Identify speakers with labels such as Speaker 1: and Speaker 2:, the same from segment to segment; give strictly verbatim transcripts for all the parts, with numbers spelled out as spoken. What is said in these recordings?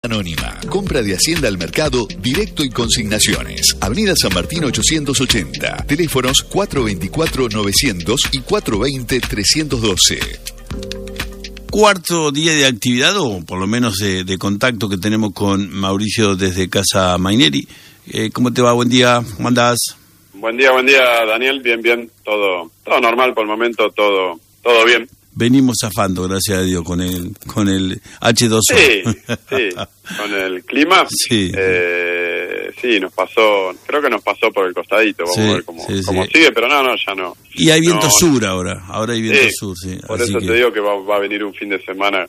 Speaker 1: Anónima. Compra de Hacienda al mercado, directo y consignaciones. Avenida San Martín ochocientos ochenta. Teléfonos cuatro veinticuatro novecientos y cuatro veinte trescientos doce.
Speaker 2: Cuarto día de actividad, o por lo menos de, de contacto que tenemos con Mauricio desde Casa Maineri. Eh, ¿Cómo te va? Buen día, ¿cómo andás?
Speaker 3: Buen día, buen día, Daniel. Bien, bien. Todo todo normal por el momento, todo todo bien.
Speaker 2: Venimos zafando, gracias a Dios, con el con el hache dos o.
Speaker 3: Sí, sí, con el clima.
Speaker 2: Sí.
Speaker 3: Eh, sí, nos pasó, creo que nos pasó por el costadito. Vamos
Speaker 2: Sí,
Speaker 3: a ver cómo,
Speaker 2: sí,
Speaker 3: cómo
Speaker 2: sí.
Speaker 3: sigue, pero no, no, ya no.
Speaker 2: Y hay viento
Speaker 3: no,
Speaker 2: sur ahora, ahora hay viento
Speaker 3: sí,
Speaker 2: sur, sí.
Speaker 3: Por
Speaker 2: Así
Speaker 3: eso
Speaker 2: que
Speaker 3: te digo que va, va a venir un fin de semana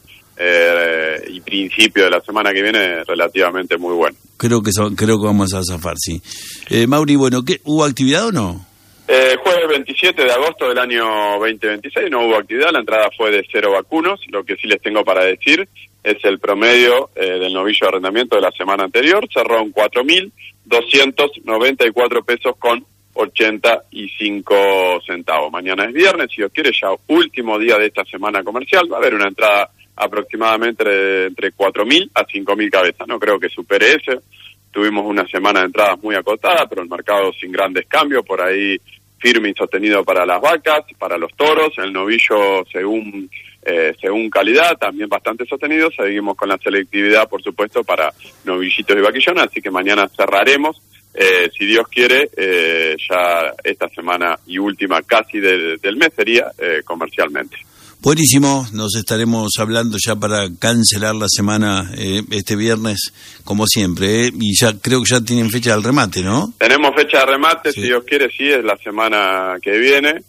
Speaker 3: eh, y principio de la semana que viene relativamente muy bueno.
Speaker 2: Creo que so- creo que vamos a zafar, sí. Eh, Mauri, bueno, ¿qué, ¿hubo actividad o no?
Speaker 3: Eh, jueves veintisiete de agosto del año veinte veintiséis no hubo actividad, la entrada fue de cero vacunos. Lo que sí les tengo para decir es el promedio eh, del novillo de arrendamiento de la semana anterior, cerró en cuatro mil doscientos noventa y cuatro pesos con ochenta y cinco centavos. Mañana es viernes, si Dios quiere, ya último día de esta semana comercial, va a haber una entrada aproximadamente entre, entre cuatro mil a cinco mil cabezas, no creo que supere ese. Tuvimos una semana de entradas muy acotada, pero el mercado sin grandes cambios, por ahí firme y sostenido para las vacas, para los toros, el novillo según eh, según calidad, también bastante sostenido. Seguimos con la selectividad, por supuesto, para novillitos y vaquillones, así que mañana cerraremos, eh, si Dios quiere, eh, ya esta semana y última casi del, del mes sería eh, comercialmente.
Speaker 2: Buenísimo, nos estaremos hablando ya para cancelar la semana eh, este viernes, como siempre, eh, y ya creo que ya tienen fecha del remate, ¿no?
Speaker 3: Tenemos fecha de remate,
Speaker 2: Sí.
Speaker 3: si Dios quiere, sí, es la semana que viene,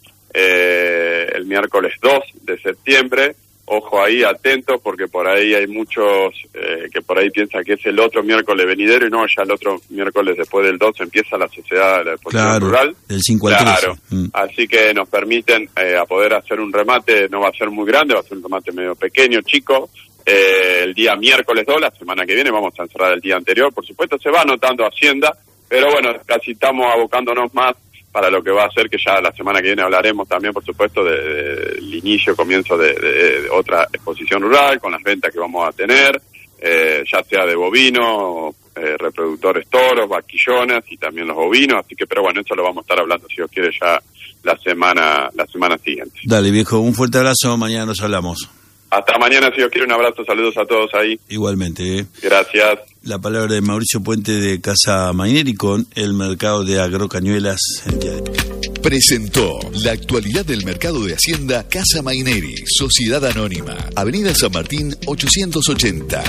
Speaker 3: eh, el miércoles dos de septiembre. Ojo ahí, atentos, porque por ahí hay muchos eh, que por ahí piensan que es el otro miércoles venidero, y no, ya el otro miércoles después del dos empieza la sociedad de la exposición
Speaker 2: Claro,
Speaker 3: rural.
Speaker 2: del cinco al trece.
Speaker 3: Claro,
Speaker 2: Mm.
Speaker 3: así que nos permiten eh, a poder hacer un remate, no va a ser muy grande, va a ser un remate medio pequeño, chico, eh, el día miércoles dos, la semana que viene, vamos a cerrar el día anterior, por supuesto, se va anotando Hacienda, pero bueno, casi estamos abocándonos más para lo que va a ser, que ya la semana que viene hablaremos también, por supuesto, del de, de inicio, comienzo de, de, de otra exposición rural, con las ventas que vamos a tener, eh, ya sea de bovinos, eh, reproductores toros, vaquillones y también los bovinos, así que, pero bueno, eso lo vamos a estar hablando, si Dios quiere, ya la semana la semana siguiente.
Speaker 2: Dale, viejo, un fuerte abrazo, mañana nos hablamos.
Speaker 3: Hasta mañana, si Dios quiere, un abrazo, saludos a todos ahí.
Speaker 2: Igualmente, ¿eh?
Speaker 3: Gracias.
Speaker 2: La palabra de Mauricio Puente de Casa Maineri con el mercado de agrocañuelas el día de hoy.
Speaker 1: Presentó la actualidad del mercado de Hacienda Casa Maineri, Sociedad Anónima, Avenida San Martín ochocientos ochenta.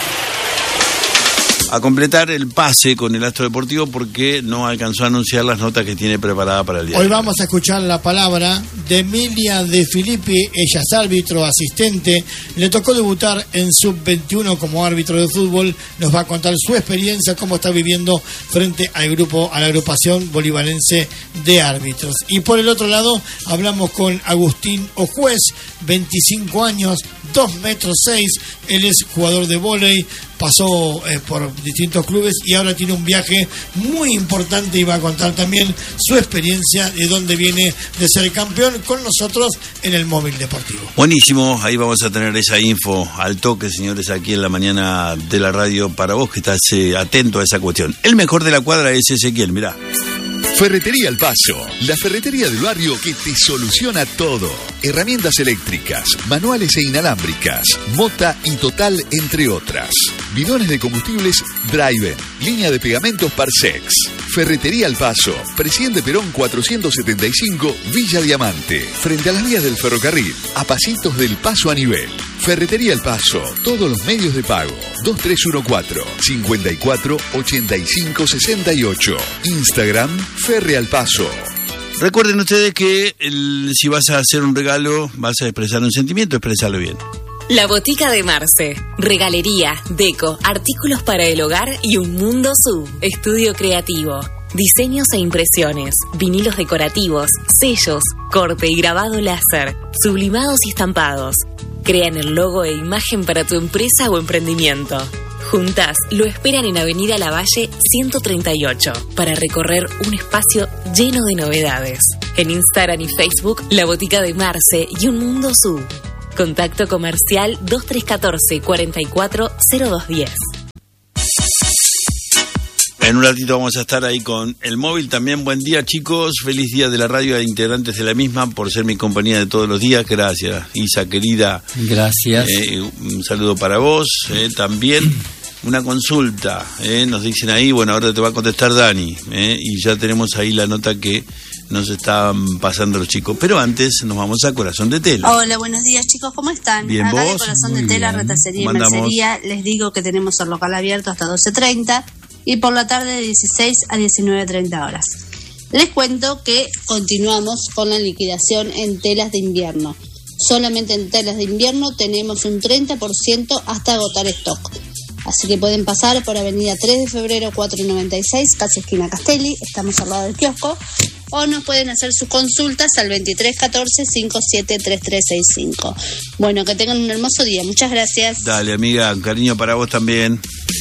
Speaker 2: A completar el pase con el Astro Deportivo porque no alcanzó a anunciar las notas que tiene preparada para el día.
Speaker 4: Hoy vamos a escuchar la palabra de Emilia De Filippi. Ella es árbitro, asistente. Le tocó debutar en sub veintiuno como árbitro de fútbol. Nos va a contar su experiencia, cómo está viviendo frente al grupo, a la agrupación bolivarense de árbitros. Y por el otro lado, hablamos con Agustín Ojuez, veinticinco años, dos metros seis. Él es jugador de vóley, pasó eh, por distintos clubes y ahora tiene un viaje muy importante y va a contar también su experiencia de dónde viene de ser campeón con nosotros en el Móvil Deportivo.
Speaker 2: Buenísimo, ahí vamos a tener esa info al toque, señores, aquí en la mañana de la radio para vos que estás eh, atento a esa cuestión. El mejor de la cuadra es Ezequiel, mirá.
Speaker 1: Ferretería El Paso, la ferretería del barrio que te soluciona todo. Herramientas eléctricas, manuales e inalámbricas, Mota y Total, entre otras. Bidones de combustibles Driven, línea de pegamentos Parsex. Ferretería El Paso, Presidente Perón cuatrocientos setenta y cinco, Villa Diamante, frente a las vías del ferrocarril, a pasitos del Paso a nivel. Ferretería El Paso, todos los medios de pago, dos tres uno cuatro, cinco cuatro, ocho cinco seis ocho. Instagram, Ferre Al Paso.
Speaker 2: Recuerden ustedes que el, si vas a hacer un regalo, vas a expresar un sentimiento, expresarlo bien.
Speaker 5: La Botica de Marce. Regalería, deco, artículos para el hogar y un mundo sub. Estudio creativo. Diseños e impresiones, vinilos decorativos, sellos, corte y grabado láser, sublimados y estampados. Crean el logo e imagen para tu empresa o emprendimiento. Juntas lo esperan en Avenida Lavalle ciento treinta y ocho para recorrer un espacio lleno de novedades. En Instagram y Facebook, La Botica de Marce y un mundo sub. Contacto comercial dos tres uno cuatro, cuarenta y cuatro, cero dos diez.
Speaker 2: En un ratito vamos a estar ahí con el móvil también. Buen día, chicos. Feliz día de la radio a integrantes de la misma por ser mi compañía de todos los días. Gracias, Isa, querida.
Speaker 6: Gracias.
Speaker 2: Eh, un saludo para vos. Eh, también una consulta. Eh, nos dicen ahí, bueno, ahora te va a contestar Dani. Eh, y ya tenemos ahí la nota que nos están pasando los chicos. Pero antes nos vamos a Corazón de Tela.
Speaker 7: Hola, buenos días, chicos. ¿Cómo están?
Speaker 2: Bien,
Speaker 7: Acá
Speaker 2: ¿vos?
Speaker 7: de Corazón
Speaker 6: Muy
Speaker 7: de Tela,
Speaker 6: bien.
Speaker 7: Retacería y
Speaker 2: Mandamos.
Speaker 7: Mercería. Les digo que tenemos el local abierto hasta doce treinta y por la tarde de dieciséis a diecinueve treinta horas. Les cuento que continuamos con la liquidación en telas de invierno. Solamente en telas de invierno tenemos un treinta por ciento hasta agotar stock. Así que pueden pasar por Avenida tres de febrero cuatrocientos noventa y seis, casi esquina Castelli, estamos al lado del kiosco, o nos pueden hacer sus consultas al veintitrés catorce cincuenta y siete treinta y tres sesenta y cinco. Bueno, que tengan un hermoso día. Muchas gracias.
Speaker 2: Dale, amiga, un cariño para vos también.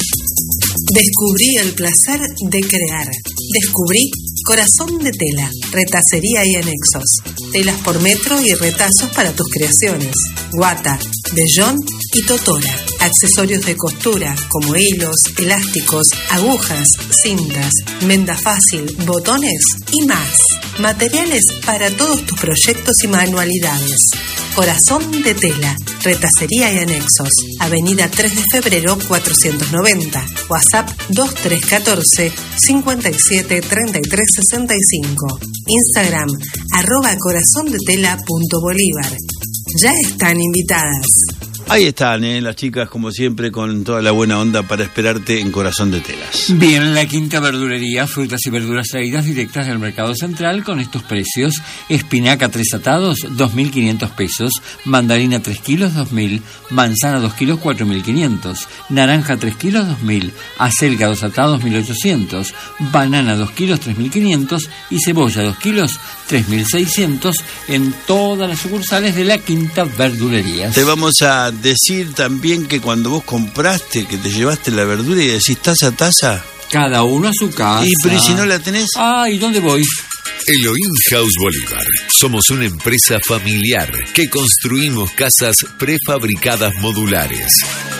Speaker 8: Descubrí el placer de crear. Descubrí Corazón de Tela, retacería y anexos. Telas por metro y retazos para tus creaciones. Guata, vellón y totora. Accesorios de costura como hilos, elásticos, agujas, cintas, menda fácil, botones y más. Materiales para todos tus proyectos y manualidades. Corazón de Tela, retacería y anexos. Avenida tres de febrero cuatrocientos noventa. WhatsApp dos tres uno cuatro cincuenta y siete treinta y tres sesenta y cinco. Instagram arroba corazondetela.bolívar. Ya están invitadas.
Speaker 2: Ahí están, ¿eh? Las chicas, como siempre, con toda la buena onda para esperarte en Corazón de Telas.
Speaker 6: Bien, la Quinta Verdulería, frutas y verduras traídas directas del Mercado Central con estos precios. Espinaca tres atados, dos mil quinientos pesos. Mandarina tres kilos, dos mil. Manzana dos kilos, cuatro mil quinientos. Naranja tres kilos, dos mil. Acelga dos atados, mil ochocientos. Banana dos kilos, tres mil quinientos. Y cebolla dos kilos, tres mil seiscientos en todas las sucursales de la Quinta Verdulería.
Speaker 2: Te vamos a decir también que cuando vos compraste, que te llevaste la verdura y decís taza a taza,
Speaker 6: Cada uno a su casa.
Speaker 2: y pero ¿y si no la tenés?
Speaker 6: Ah, ¿y dónde voy?
Speaker 1: Elohim House Bolívar. Somos una empresa familiar que construimos casas prefabricadas modulares.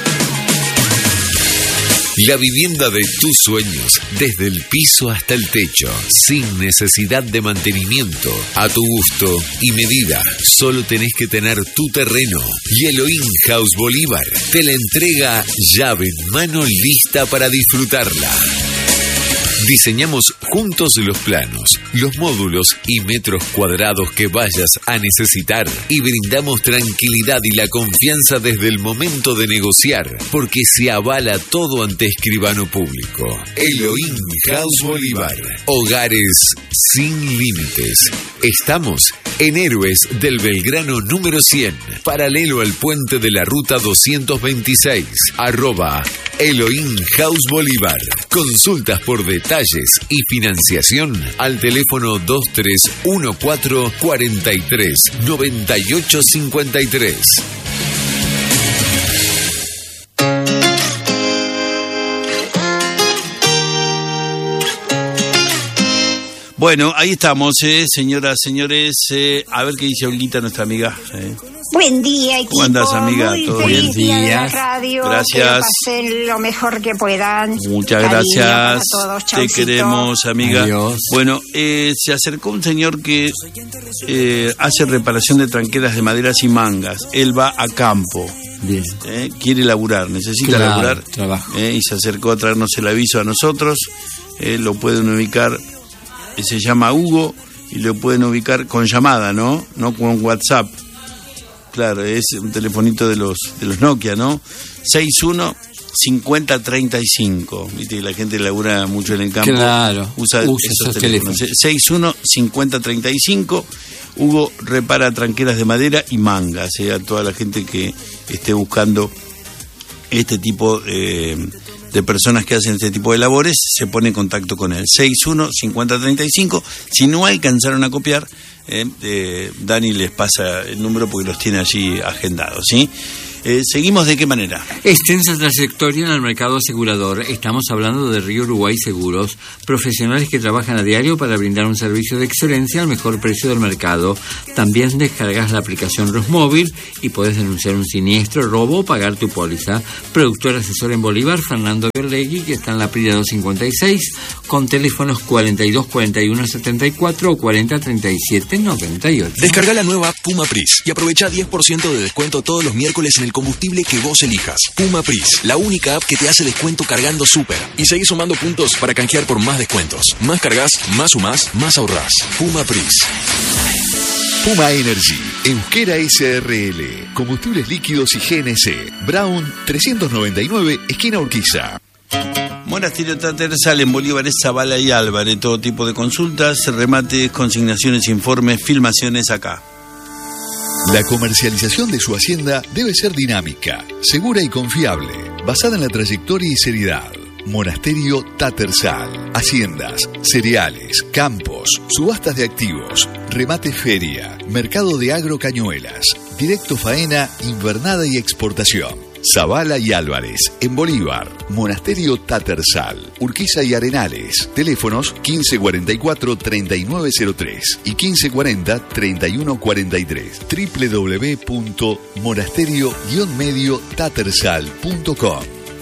Speaker 1: La vivienda de tus sueños, desde el piso hasta el techo, sin necesidad de mantenimiento, a tu gusto y medida. Solo tenés que tener tu terreno. Y Elohim House Bolívar te la entrega llave en mano, lista para disfrutarla. Diseñamos juntos los planos, los módulos y metros cuadrados que vayas a necesitar y brindamos tranquilidad y la confianza desde el momento de negociar, porque se avala todo ante escribano público. Elohim House Bolívar. Hogares sin límites. Estamos en Héroes del Belgrano número cien, paralelo al puente de la ruta doscientos veintiséis, arroba Elohim House Bolívar. Consultas por detalles y financiación al teléfono dos tres uno cuatro cuatro tres nueve ocho cinco tres.
Speaker 2: Bueno, ahí estamos, eh, señoras, señores. Eh, a ver qué dice Olguita, nuestra amiga. Eh.
Speaker 9: Buen día, equipo.
Speaker 2: ¿Cómo andás, amiga?
Speaker 9: Muy
Speaker 2: ¿Todo
Speaker 9: feliz
Speaker 2: bien?
Speaker 9: día de la
Speaker 6: Días.
Speaker 9: radio.
Speaker 2: Gracias.
Speaker 9: Que pasen lo mejor que puedan.
Speaker 2: Muchas
Speaker 9: Cariño
Speaker 2: gracias.
Speaker 9: para todos.
Speaker 2: Te
Speaker 9: Chaucito.
Speaker 2: queremos, amiga.
Speaker 6: Adiós.
Speaker 2: Bueno, eh, se acercó un señor que eh, hace reparación de tranqueras de maderas y mangas. Él va a campo.
Speaker 6: Bien.
Speaker 2: Eh, quiere laburar, necesita
Speaker 6: Claro,
Speaker 2: laburar.
Speaker 6: trabajo.
Speaker 2: Eh, y se acercó a traernos el aviso a nosotros. Eh, lo pueden ubicar, eh, se llama Hugo, y lo pueden ubicar con llamada, ¿no? No con WhatsApp. Claro, es un telefonito de los de los Nokia, ¿no? seis uno cincuenta treinta y cinco. Viste que la gente labura mucho en el campo.
Speaker 6: Claro,
Speaker 2: Usa,
Speaker 6: usa
Speaker 2: esos
Speaker 6: esos
Speaker 2: teléfonos.
Speaker 6: teléfonos.
Speaker 2: sesenta y uno cincuenta treinta y cinco. Hugo repara tranqueras de madera y mangas, eh, a toda la gente que esté buscando este tipo eh, de personas que hacen este tipo de labores, se pone en contacto con él. sesenta y uno cincuenta treinta y cinco. Si no alcanzaron a copiar, eh, eh, Dani les pasa el número porque los tiene allí agendados, ¿sí? Eh, ¿Seguimos de qué manera?
Speaker 6: Extensa trayectoria en el mercado asegurador. Estamos hablando de Río Uruguay Seguros, profesionales que trabajan a diario para brindar un servicio de excelencia al mejor precio del mercado. También descargas la aplicación Rosmóvil y puedes denunciar un siniestro, robo o pagar tu póliza. Productor asesor en Bolívar, Fernando Berlegui, que está en la Prida doscientos cincuenta y seis, con teléfonos cuarenta y dos cuarenta y uno setenta y cuatro o cuarenta treinta y siete noventa y ocho.
Speaker 10: Descarga la nueva Puma Pris y aprovecha diez por ciento de descuento todos los miércoles en el combustible que vos elijas. Puma Pris, la única app que te hace descuento cargando súper. Y seguís sumando puntos para canjear por más descuentos. Más cargas, más sumás, más ahorrás. Puma Pris.
Speaker 1: Puma Energy, Euskera S R L, Combustibles Líquidos y G N C, Brown trescientos noventa y nueve, esquina Urquiza.
Speaker 2: Monasterio Tatersal en Bolívar es Zavala y Álvarez. Todo tipo de consultas, remates, consignaciones, informes, filmaciones acá.
Speaker 1: La comercialización de su hacienda debe ser dinámica, segura y confiable, basada en la trayectoria y seriedad. Monasterio Tatersal. Haciendas, cereales, campos, subastas de activos, remate feria, mercado de agro Cañuelas, directo faena, invernada y exportación. Zavala y Álvarez, en Bolívar. Monasterio Tatersal, Urquiza y Arenales. Teléfonos quince cuarenta y cuatro treinta y nueve cero tres y quince cuarenta treinta y uno cuarenta y tres. doble u doble u doble u punto monasterio medio tatersal punto com.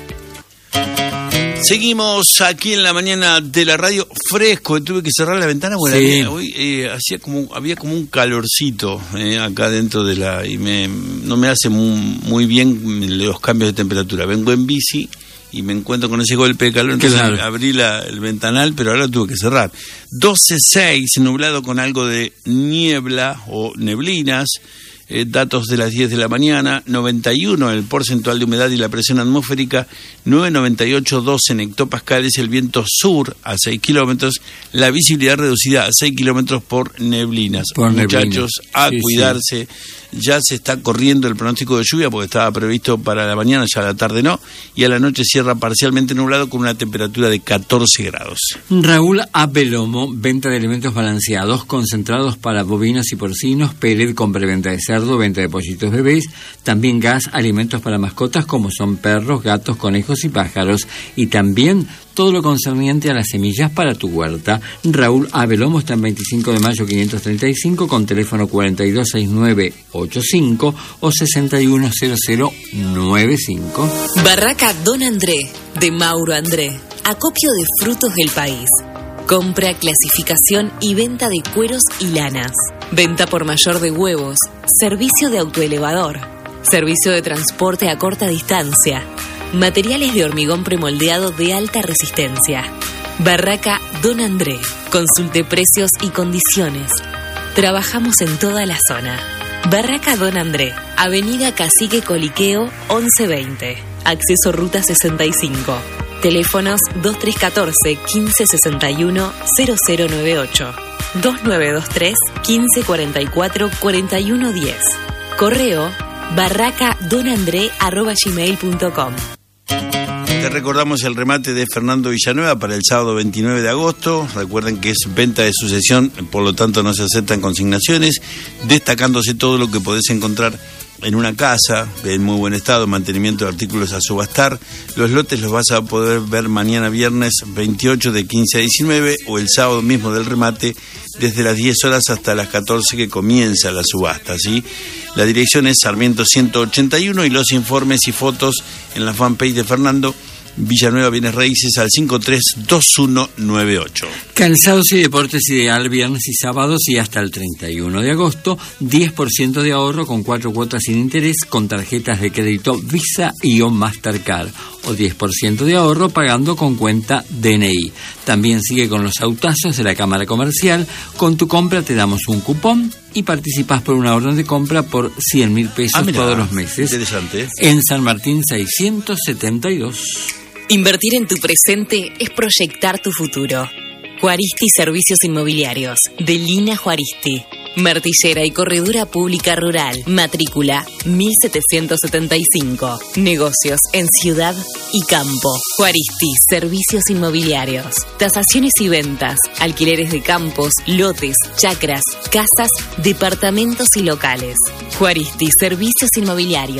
Speaker 2: Seguimos aquí en la mañana de la radio, fresco. Tuve que cerrar la ventana porque
Speaker 6: Sí.
Speaker 2: había, hoy eh, hacía como había como un calorcito eh, acá dentro de la y me no me hace muy, muy bien los cambios de temperatura. Vengo en bici y me encuentro con ese golpe de calor, entonces
Speaker 6: Claro.
Speaker 2: abrí la, el ventanal, pero ahora tuve que cerrar. doce seis, nublado con algo de niebla o neblinas. Eh, datos de las diez de la mañana, noventa y uno el porcentual de humedad y la presión atmosférica, nueve coma noventa y ocho doce en hectopascales, el viento sur a seis kilómetros, la visibilidad reducida a seis kilómetros por neblinas.
Speaker 6: Por
Speaker 2: Muchachos,
Speaker 6: neblinas.
Speaker 2: a
Speaker 6: Sí,
Speaker 2: cuidarse. Ya se está corriendo el pronóstico de lluvia porque estaba previsto para la mañana, ya a la tarde no, y a la noche cierra parcialmente nublado con una temperatura de catorce grados.
Speaker 6: Raúl Abelomo, venta de alimentos balanceados, concentrados para bovinos y porcinos, pellet con preventa de cerdo, venta de pollitos bebés, también gas, alimentos para mascotas como son perros, gatos, conejos y pájaros, y también todo lo concerniente a las semillas para tu huerta. Raúl Abelomo está en veinticinco de mayo quinientos treinta y cinco con teléfono cuarenta y dos sesenta y nueve ochenta y cinco o sesenta y uno cero cero noventa y cinco.
Speaker 5: Barraca Don André, de Mauro André. Acopio de frutos del país. Compra, clasificación y venta de cueros y lanas. Venta por mayor de huevos. Servicio de autoelevador. Servicio de transporte a corta distancia. Materiales de hormigón premoldeado de alta resistencia. Barraca Don André. Consulte precios y condiciones. Trabajamos en toda la zona. Barraca Don André. Avenida Cacique Coliqueo once veinte. Acceso Ruta sesenta y cinco. Teléfonos dos tres uno cuatro, quince sesenta y uno, cero cero nueve ocho. dos nueve dos tres, quince cuarenta y cuatro, cuarenta y uno diez. Correo barraca donandré arroba gmail punto com.
Speaker 2: Te recordamos el remate de Fernando Villanueva para el sábado veintinueve de agosto. Recuerden que es venta de sucesión, por lo tanto no se aceptan consignaciones, destacándose todo lo que podés encontrar en una casa en muy buen estado, mantenimiento de artículos a subastar. Los lotes los vas a poder ver mañana viernes veintiocho de quince a diecinueve o el sábado mismo del remate desde las diez horas hasta las catorce que comienza la subasta, ¿sí? La dirección es Sarmiento ciento ochenta y uno y los informes y fotos en la fanpage de Fernando Villanueva Bienes Raíces al cinco tres dos uno nueve ocho.
Speaker 6: Calzados y deportes ideal, viernes y sábados y hasta el treinta y uno de agosto, diez por ciento de ahorro con cuatro cuotas sin interés con tarjetas de crédito Visa y o Mastercard, o diez por ciento de ahorro pagando con cuenta D N I. También sigue con los autazos de la Cámara Comercial. Con tu compra te damos un cupón y participás por una orden de compra por cien mil pesos
Speaker 2: Ah, mirá,
Speaker 6: todos los meses.
Speaker 2: interesante.
Speaker 6: En San Martín seiscientos setenta y dos.
Speaker 5: Invertir en tu presente es proyectar tu futuro. Juaristi Servicios Inmobiliarios, de Lina Juaristi. Martillera y corredura pública rural. Matrícula mil setecientos setenta y cinco. Negocios en ciudad y campo. Juaristi Servicios Inmobiliarios. Tasaciones y ventas. Alquileres de campos, lotes, chacras, casas, departamentos y locales. Juaristi Servicios Inmobiliarios.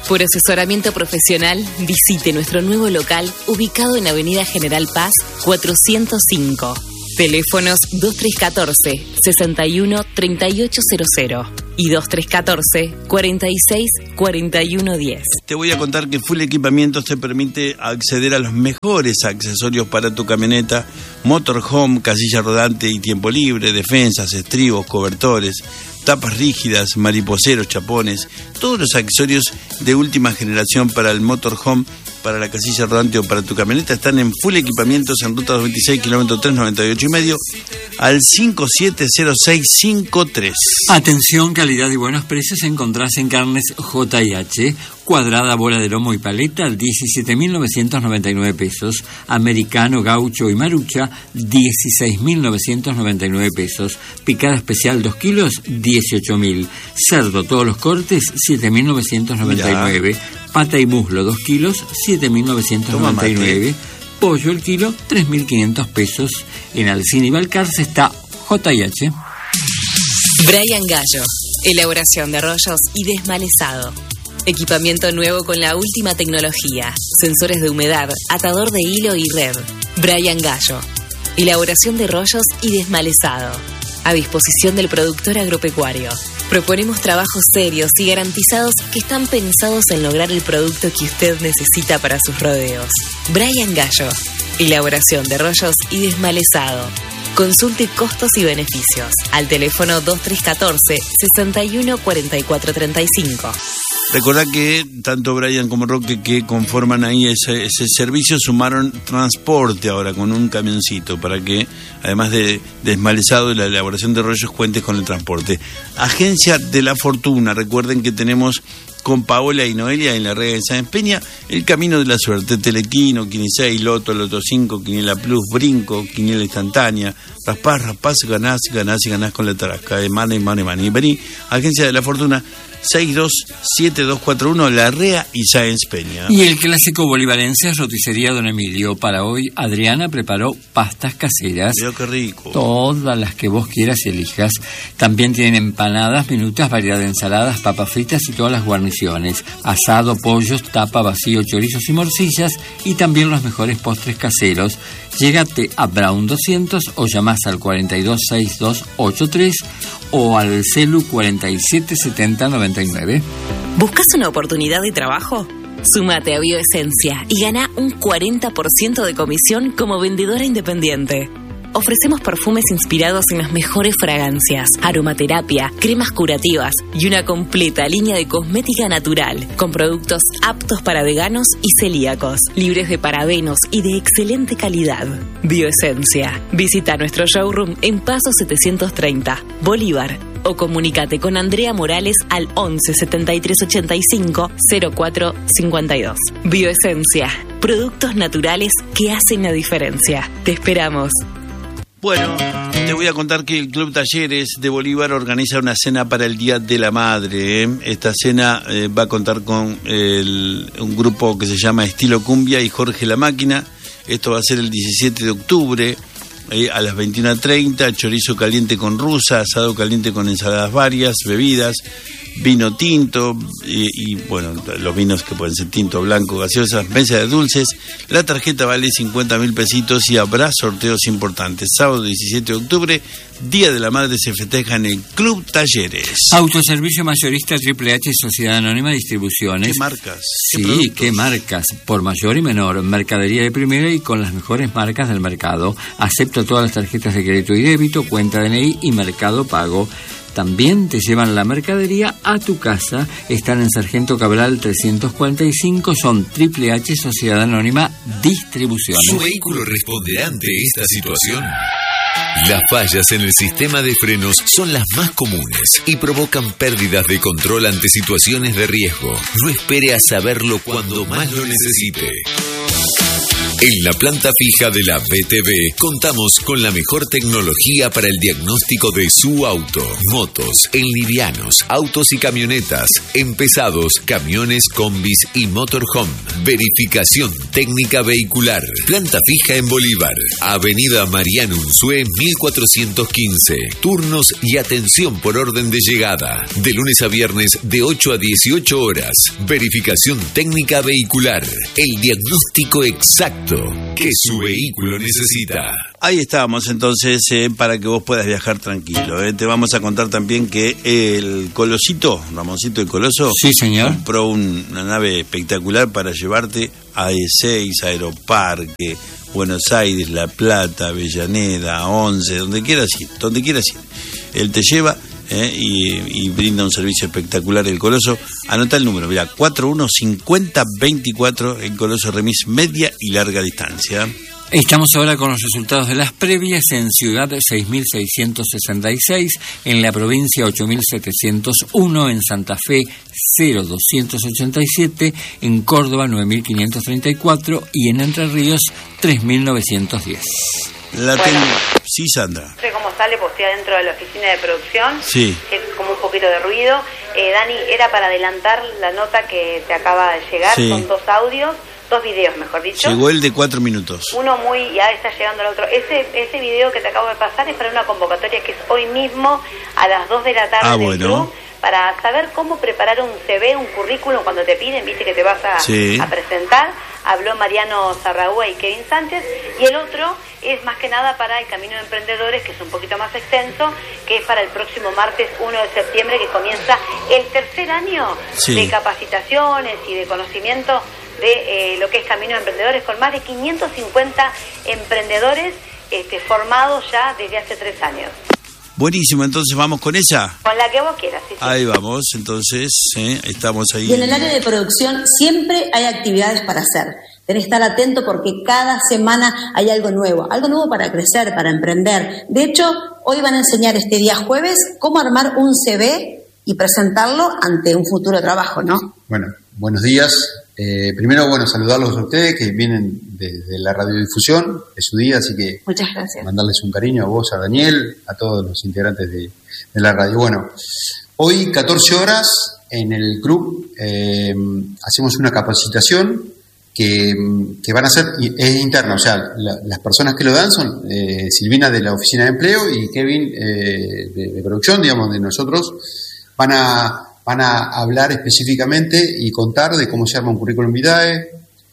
Speaker 5: Por asesoramiento profesional, visite nuestro nuevo local ubicado en Avenida General Paz cuatrocientos cinco. Teléfonos dos tres uno cuatro, seis uno, tres ocho cero cero y dos tres uno cuatro, cuatro seis, cuatro uno uno cero.
Speaker 2: Te voy a contar que Full Equipamientos te permite acceder a los mejores accesorios para tu camioneta, motorhome, casilla rodante y tiempo libre, defensas, estribos, cobertores, tapas rígidas, mariposeros, chapones, todos los accesorios de última generación para el motorhome, para la casilla rodante o para tu camioneta están en Full Equipamientos en ruta doscientos veintiséis, kilómetro tres noventa y ocho y medio al cinco siete cero seis cinco tres.
Speaker 6: Atención, calidad y buenos precios encontrás en Carnes J y H, cuadrada, bola de lomo y paleta, diecisiete mil novecientos noventa y nueve pesos, americano, gaucho y marucha, dieciséis mil novecientos noventa y nueve pesos, picada especial dos kilos, dieciocho mil, cerdo todos los cortes, siete mil novecientos noventa y nueve, pata y muslo dos kilos, siete mil novecientos noventa y nueve, pollo el kilo, tres mil quinientos pesos. En Alcina y Balcarce está J y H.
Speaker 5: Brian Gallo, elaboración de rollos y desmalezado. Equipamiento nuevo con la última tecnología, sensores de humedad, atador de hilo y red. Brian Gallo, elaboración de rollos y desmalezado. A disposición del productor agropecuario. Proponemos trabajos serios y garantizados que están pensados en lograr el producto que usted necesita para sus rodeos. Brian Gallo, elaboración de rollos y desmalezado. Consulte costos y beneficios al teléfono dos tres uno cuatro, seis uno, cuatro cuatro tres cinco.
Speaker 2: Recordá que tanto Brian como Roque, que conforman ahí ese, ese servicio, sumaron transporte ahora con un camioncito para que, además de desmalezado y la elaboración de rollos, cuentes con el transporte. Agencia de la Fortuna, recuerden que tenemos con Paola y Noelia en la red de Sáenz Peña el camino de la suerte: Telequino, Quiniseis, Loto, Loto cinco, Quiniela Plus, Brinco, Quiniela Instantánea, raspás, raspás, ganás, ganás y ganás con la tarasca de Money, Money, Money. Vení, Agencia de la Fortuna, seis dos siete dos cuatro uno, Larrea y Sáenz Peña.
Speaker 6: Y el clásico bolivarense es Roticería Don Emilio. Para hoy, Adriana preparó pastas caseras.
Speaker 2: Mira qué rico.
Speaker 6: Todas las que vos quieras y elijas. También tienen empanadas, minutas, variedad de ensaladas, papas fritas y todas las guarniciones. Asado, pollos, tapa, vacío, chorizos y morcillas. Y también los mejores postres caseros. Llégate a Brown doscientos o llamás al cuatro dos seis dos ocho tres o al celu cuatro siete siete cero nueve nueve.
Speaker 5: ¿Buscas una oportunidad de trabajo? Súmate a Bioesencia y gana un cuarenta por ciento de comisión como vendedora independiente. Ofrecemos perfumes inspirados en las mejores fragancias, aromaterapia, cremas curativas y una completa línea de cosmética natural, con productos aptos para veganos y celíacos, libres de parabenos y de excelente calidad. Bioesencia. Visita nuestro showroom en Paso setecientos treinta, Bolívar, o comunícate con Andrea Morales al once setenta y tres ochenta y cinco cero cuatro cincuenta y dos. Bioesencia. Productos naturales que hacen la diferencia. Te esperamos.
Speaker 2: Bueno, te voy a contar que el Club Talleres de Bolívar organiza una cena para el Día de la Madre, ¿eh? Esta cena eh, va a contar con el, un grupo que se llama Estilo Cumbia y Jorge La Máquina. Esto va a ser el diecisiete de octubre eh, a las veintiuna treinta, chorizo caliente con rusa, asado caliente con ensaladas varias, bebidas, vino tinto y, y bueno, los vinos que pueden ser tinto, blanco, gaseosas, mesa de dulces. La tarjeta vale cincuenta mil pesitos y habrá sorteos importantes. Sábado diecisiete de octubre, Día de la Madre, se festeja en el Club Talleres.
Speaker 6: Autoservicio mayorista Triple H, Sociedad Anónima de Distribuciones.
Speaker 2: ¿Qué marcas?
Speaker 6: Sí, ¿qué, ¿qué marcas? Por mayor y menor, mercadería de primera y con las mejores marcas del mercado. Acepto todas las tarjetas de crédito y débito, cuenta D N I y Mercado Pago. También te llevan la mercadería a tu casa. Están en Sargento Cabral trescientos cuarenta y cinco. Son Triple H, Sociedad Anónima Distribuciones.
Speaker 1: ¿Su vehículo responderá ante esta situación? Las fallas en el sistema de frenos son las más comunes y provocan pérdidas de control ante situaciones de riesgo. No espere a saberlo cuando más lo necesite.
Speaker 11: En la planta fija de la B T V contamos con la mejor tecnología para el diagnóstico de su auto, motos, en livianos, autos y camionetas, en pesados, camiones, combis y motorhome. Verificación técnica vehicular. Planta fija en Bolívar, Avenida Mariano Unzué mil cuatrocientos quince. Turnos y atención por orden de llegada. De lunes a viernes de ocho a dieciocho horas. Verificación técnica vehicular. El diagnóstico exacto que su vehículo necesita.
Speaker 2: Ahí estábamos entonces eh, para que vos puedas viajar tranquilo. Eh. Te vamos a contar también que el Colosito, Ramoncito el Coloso,
Speaker 6: sí, señor,
Speaker 2: compró un, una nave espectacular para llevarte a E seis, Aeroparque, Buenos Aires, La Plata, Avellaneda, Once, donde quieras ir, donde quieras ir. Él te lleva eh, y, y brinda un servicio espectacular el Coloso. Anota el número, mira, cuatro uno cinco cero dos cuatro, el Coloso Remis media y larga distancia.
Speaker 6: Estamos ahora con los resultados de las previas. En Ciudad seis mil seiscientos sesenta y seis, en la provincia ocho mil setecientos uno, en Santa Fe cero doscientos ochenta y siete, en Córdoba nueve mil quinientos treinta y cuatro y en Entre Ríos tres mil novecientos diez.
Speaker 2: La
Speaker 12: bueno,
Speaker 2: tengo. Sí, Sandra.
Speaker 12: No sé cómo sale, pues estoy adentro de la oficina de producción.
Speaker 2: Sí.
Speaker 12: Es como un poquito de ruido. Eh, Dani, era para adelantar la nota que te acaba de llegar.
Speaker 2: Sí.
Speaker 12: Son dos audios, dos videos, mejor dicho.
Speaker 2: Llegó el de cuatro minutos.
Speaker 12: Uno muy, ya está llegando el otro. Ese ese video que te acabo de pasar es para una convocatoria que es hoy mismo a las dos de la tarde.
Speaker 2: Ah,
Speaker 12: del
Speaker 2: bueno.
Speaker 12: club, para saber cómo preparar un C V, un currículum cuando te piden, viste que te vas a,
Speaker 2: sí.
Speaker 12: a presentar. Habló Mariano Zarragúa y Kevin Sánchez. Y el otro es más que nada para el Camino de Emprendedores, que es un poquito más extenso, que es para el próximo martes uno de septiembre, que comienza el tercer año
Speaker 2: sí.
Speaker 12: de capacitaciones y de conocimiento de eh, lo que es Camino de Emprendedores, con más de quinientos cincuenta emprendedores este, formados ya desde hace tres años.
Speaker 2: Buenísimo, entonces vamos con ella.
Speaker 12: Con la que vos quieras, sí, sí.
Speaker 2: Ahí vamos, entonces, ¿eh? Estamos ahí.
Speaker 13: Y en el área de producción siempre hay actividades para hacer. Tenés que estar atento porque cada semana hay algo nuevo, algo nuevo para crecer, para emprender. De hecho, hoy van a enseñar este día jueves cómo armar un C V y presentarlo ante un futuro trabajo, ¿no?
Speaker 14: Bueno, buenos días. Eh, primero, bueno, saludarlos a ustedes que vienen desde la radiodifusión, es su día, así que
Speaker 13: muchas gracias.
Speaker 14: Mandarles un cariño a vos, a Daniel, a todos los integrantes de, de la radio. Bueno, hoy catorce horas en el club eh, hacemos una capacitación que, que van a ser, es interna, o sea, la, las personas que lo dan son eh, Silvina de la Oficina de Empleo y Kevin eh, de, de producción, digamos, de nosotros, van a van a hablar específicamente y contar de cómo se arma un currículum vitae,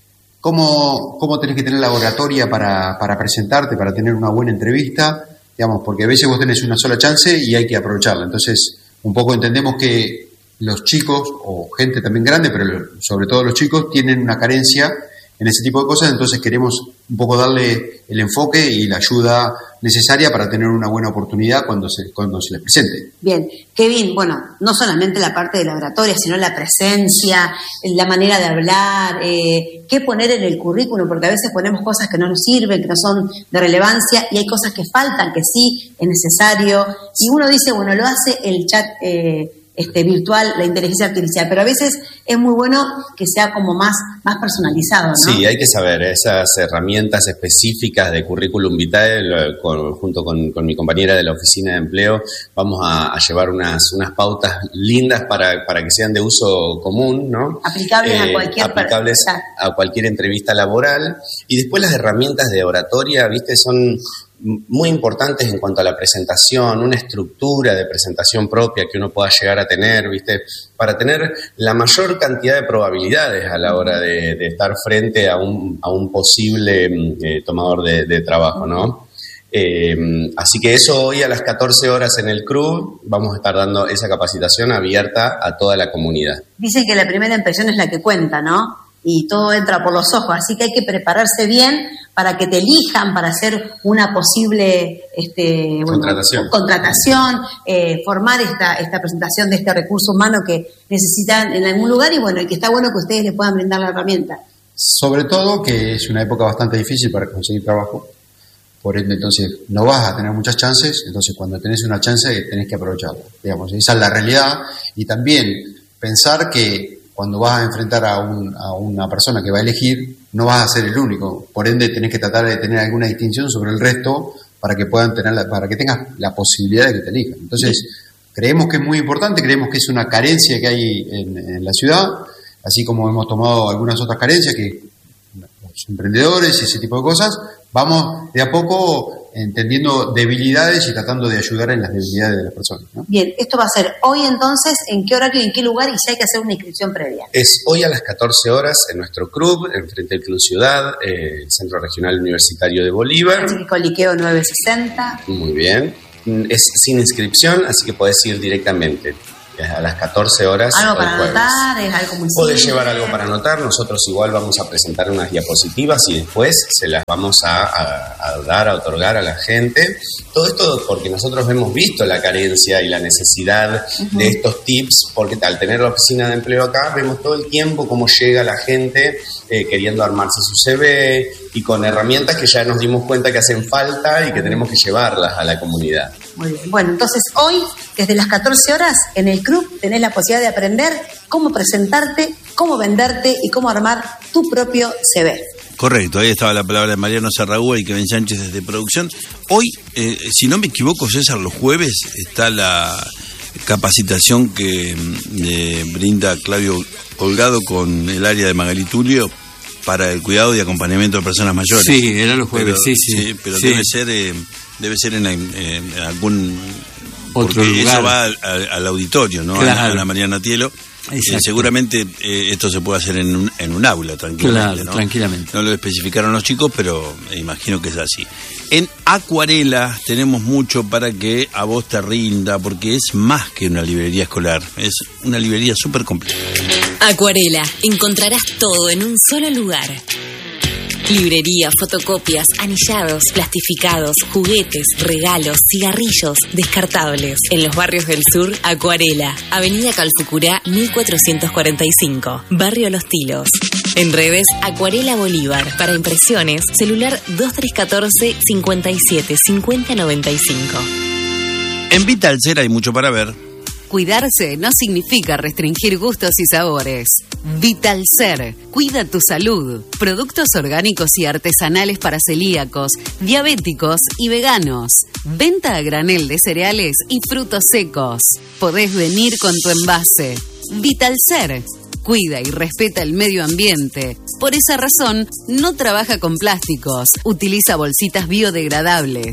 Speaker 14: cómo, cómo tenés que tener la oratoria para, para presentarte, para tener una buena entrevista, digamos, porque a veces vos tenés una sola chance y hay que aprovecharla. Entonces, un poco entendemos que los chicos, o gente también grande, pero sobre todo los chicos, tienen una carencia en ese tipo de cosas, entonces queremos un poco darle el enfoque y la ayuda necesaria para tener una buena oportunidad cuando se, cuando se les presente.
Speaker 13: Bien, Kevin, bueno, no solamente la parte de la oratoria, sino la presencia, la manera de hablar, eh, qué poner en el currículum, porque a veces ponemos cosas que no nos sirven, que no son de relevancia, y hay cosas que faltan, que sí es necesario, y uno dice, bueno, lo hace el chat eh, este virtual, la inteligencia artificial, pero a veces es muy bueno que sea como más, más personalizado, ¿no?
Speaker 15: Sí, hay que saber esas herramientas específicas de currículum vitae, lo, con, junto con, con mi compañera de la oficina de empleo, vamos a, a llevar unas, unas pautas lindas para, para que sean de uso común, ¿no?
Speaker 13: Aplicables eh, a cualquier
Speaker 15: aplicables
Speaker 13: per-
Speaker 15: a cualquier entrevista laboral. Y después las herramientas de oratoria, ¿viste? Son muy importantes en cuanto a la presentación, una estructura de presentación propia que uno pueda llegar a tener, ¿viste? Para tener la mayor cantidad de probabilidades a la hora de, de estar frente a un, a un posible eh, tomador de, de trabajo, ¿no? Eh, así que eso hoy a las catorce horas en el C R U vamos a estar dando esa capacitación abierta a toda la comunidad.
Speaker 13: Dicen que la primera impresión es la que cuenta, ¿no? Y todo entra por los ojos, así que hay que prepararse bien para que te elijan para hacer una posible este, bueno,
Speaker 15: contratación,
Speaker 13: contratación eh, formar esta, esta presentación de este recurso humano que necesitan en algún lugar y bueno, y que está bueno que ustedes le puedan brindar la herramienta.
Speaker 14: Sobre todo que es una época bastante difícil para conseguir trabajo, por ende entonces no vas a tener muchas chances, entonces cuando tenés una chance tenés que aprovecharla, digamos, esa es la realidad, y también pensar que cuando vas a enfrentar a, un, a una persona que va a elegir, no vas a ser el único, por ende tenés que tratar de tener alguna distinción sobre el resto para que puedan tener la, para que tengas la posibilidad de que te elijan. Entonces, creemos que es muy importante, creemos que es una carencia que hay en, en la ciudad, así como hemos tomado algunas otras carencias que los emprendedores y ese tipo de cosas, vamos de a poco entendiendo debilidades y tratando de ayudar en las debilidades de las personas, ¿no?
Speaker 13: Bien, esto va a ser hoy entonces, ¿en qué horario y en qué lugar? Y si hay que hacer una inscripción previa.
Speaker 15: Es hoy a las catorce horas en nuestro club, enfrente del Club Ciudad, eh, el Centro Regional Universitario de Bolívar.
Speaker 13: Así que Coliqueo novecientos sesenta.
Speaker 15: Muy bien. Es sin inscripción, así que podés ir directamente a las catorce horas.
Speaker 13: ¿Algo para
Speaker 15: jueves.
Speaker 13: anotar? ¿Es algo muy
Speaker 15: Podés
Speaker 13: simple?
Speaker 15: llevar algo para anotar. Nosotros igual vamos a presentar unas diapositivas y después se las vamos a, a, a dar, a otorgar a la gente. Todo esto porque nosotros hemos visto la carencia y la necesidad uh-huh. de estos tips, porque al tener la oficina de empleo acá, vemos todo el tiempo cómo llega la gente eh, queriendo armarse su C V y con herramientas que ya nos dimos cuenta que hacen falta y que tenemos que llevarlas a la comunidad.
Speaker 13: Muy bien. Bueno, entonces hoy, desde las catorce horas, en el club tenés la posibilidad de aprender cómo presentarte, cómo venderte y cómo armar tu propio C V.
Speaker 2: Correcto, ahí estaba la palabra de Mariano Sarragüe y Kevin Sánchez desde producción. Hoy, eh, si no me equivoco, César, los jueves está la capacitación que eh, brinda Claudio Holgado con el área de Magalí Tulio para el cuidado y acompañamiento de personas mayores.
Speaker 6: Sí, era los jueves,
Speaker 2: pero,
Speaker 6: sí, sí.
Speaker 2: sí pero
Speaker 6: sí.
Speaker 2: debe ser eh, debe ser en, en algún...
Speaker 6: Otro
Speaker 2: porque
Speaker 6: lugar.
Speaker 2: Eso va al, al, al auditorio, ¿no?
Speaker 6: Claro.
Speaker 2: A, la, a la Mariana Tielo. Eh, seguramente eh, esto se puede hacer en un, en un aula, tranquilamente.
Speaker 6: Claro,
Speaker 2: ¿no?
Speaker 6: tranquilamente.
Speaker 2: No lo especificaron los chicos, pero imagino que es así. En Acuarela tenemos mucho para que a vos te rinda, porque es más que una librería escolar, es una librería súper completa.
Speaker 5: Acuarela, encontrarás todo en un solo lugar. Librería, fotocopias, anillados, plastificados, juguetes, regalos, cigarrillos, descartables. En los barrios del sur, Acuarela, Avenida Calfucurá mil cuatrocientos cuarenta y cinco, Barrio Los Tilos. En redes, Acuarela Bolívar. Para impresiones, celular dos tres uno cuatro, cinco siete, cinco cero nueve cinco.
Speaker 2: En Vitalcer hay mucho para ver.
Speaker 16: Cuidarse no significa restringir gustos y sabores. Vitalcer, cuida tu salud. Productos orgánicos y artesanales para celíacos, diabéticos y veganos. Venta a granel de cereales y frutos secos. Podés venir con tu envase. Vitalcer, cuida y respeta el medio ambiente. Por esa razón, no trabaja con plásticos. Utiliza bolsitas biodegradables.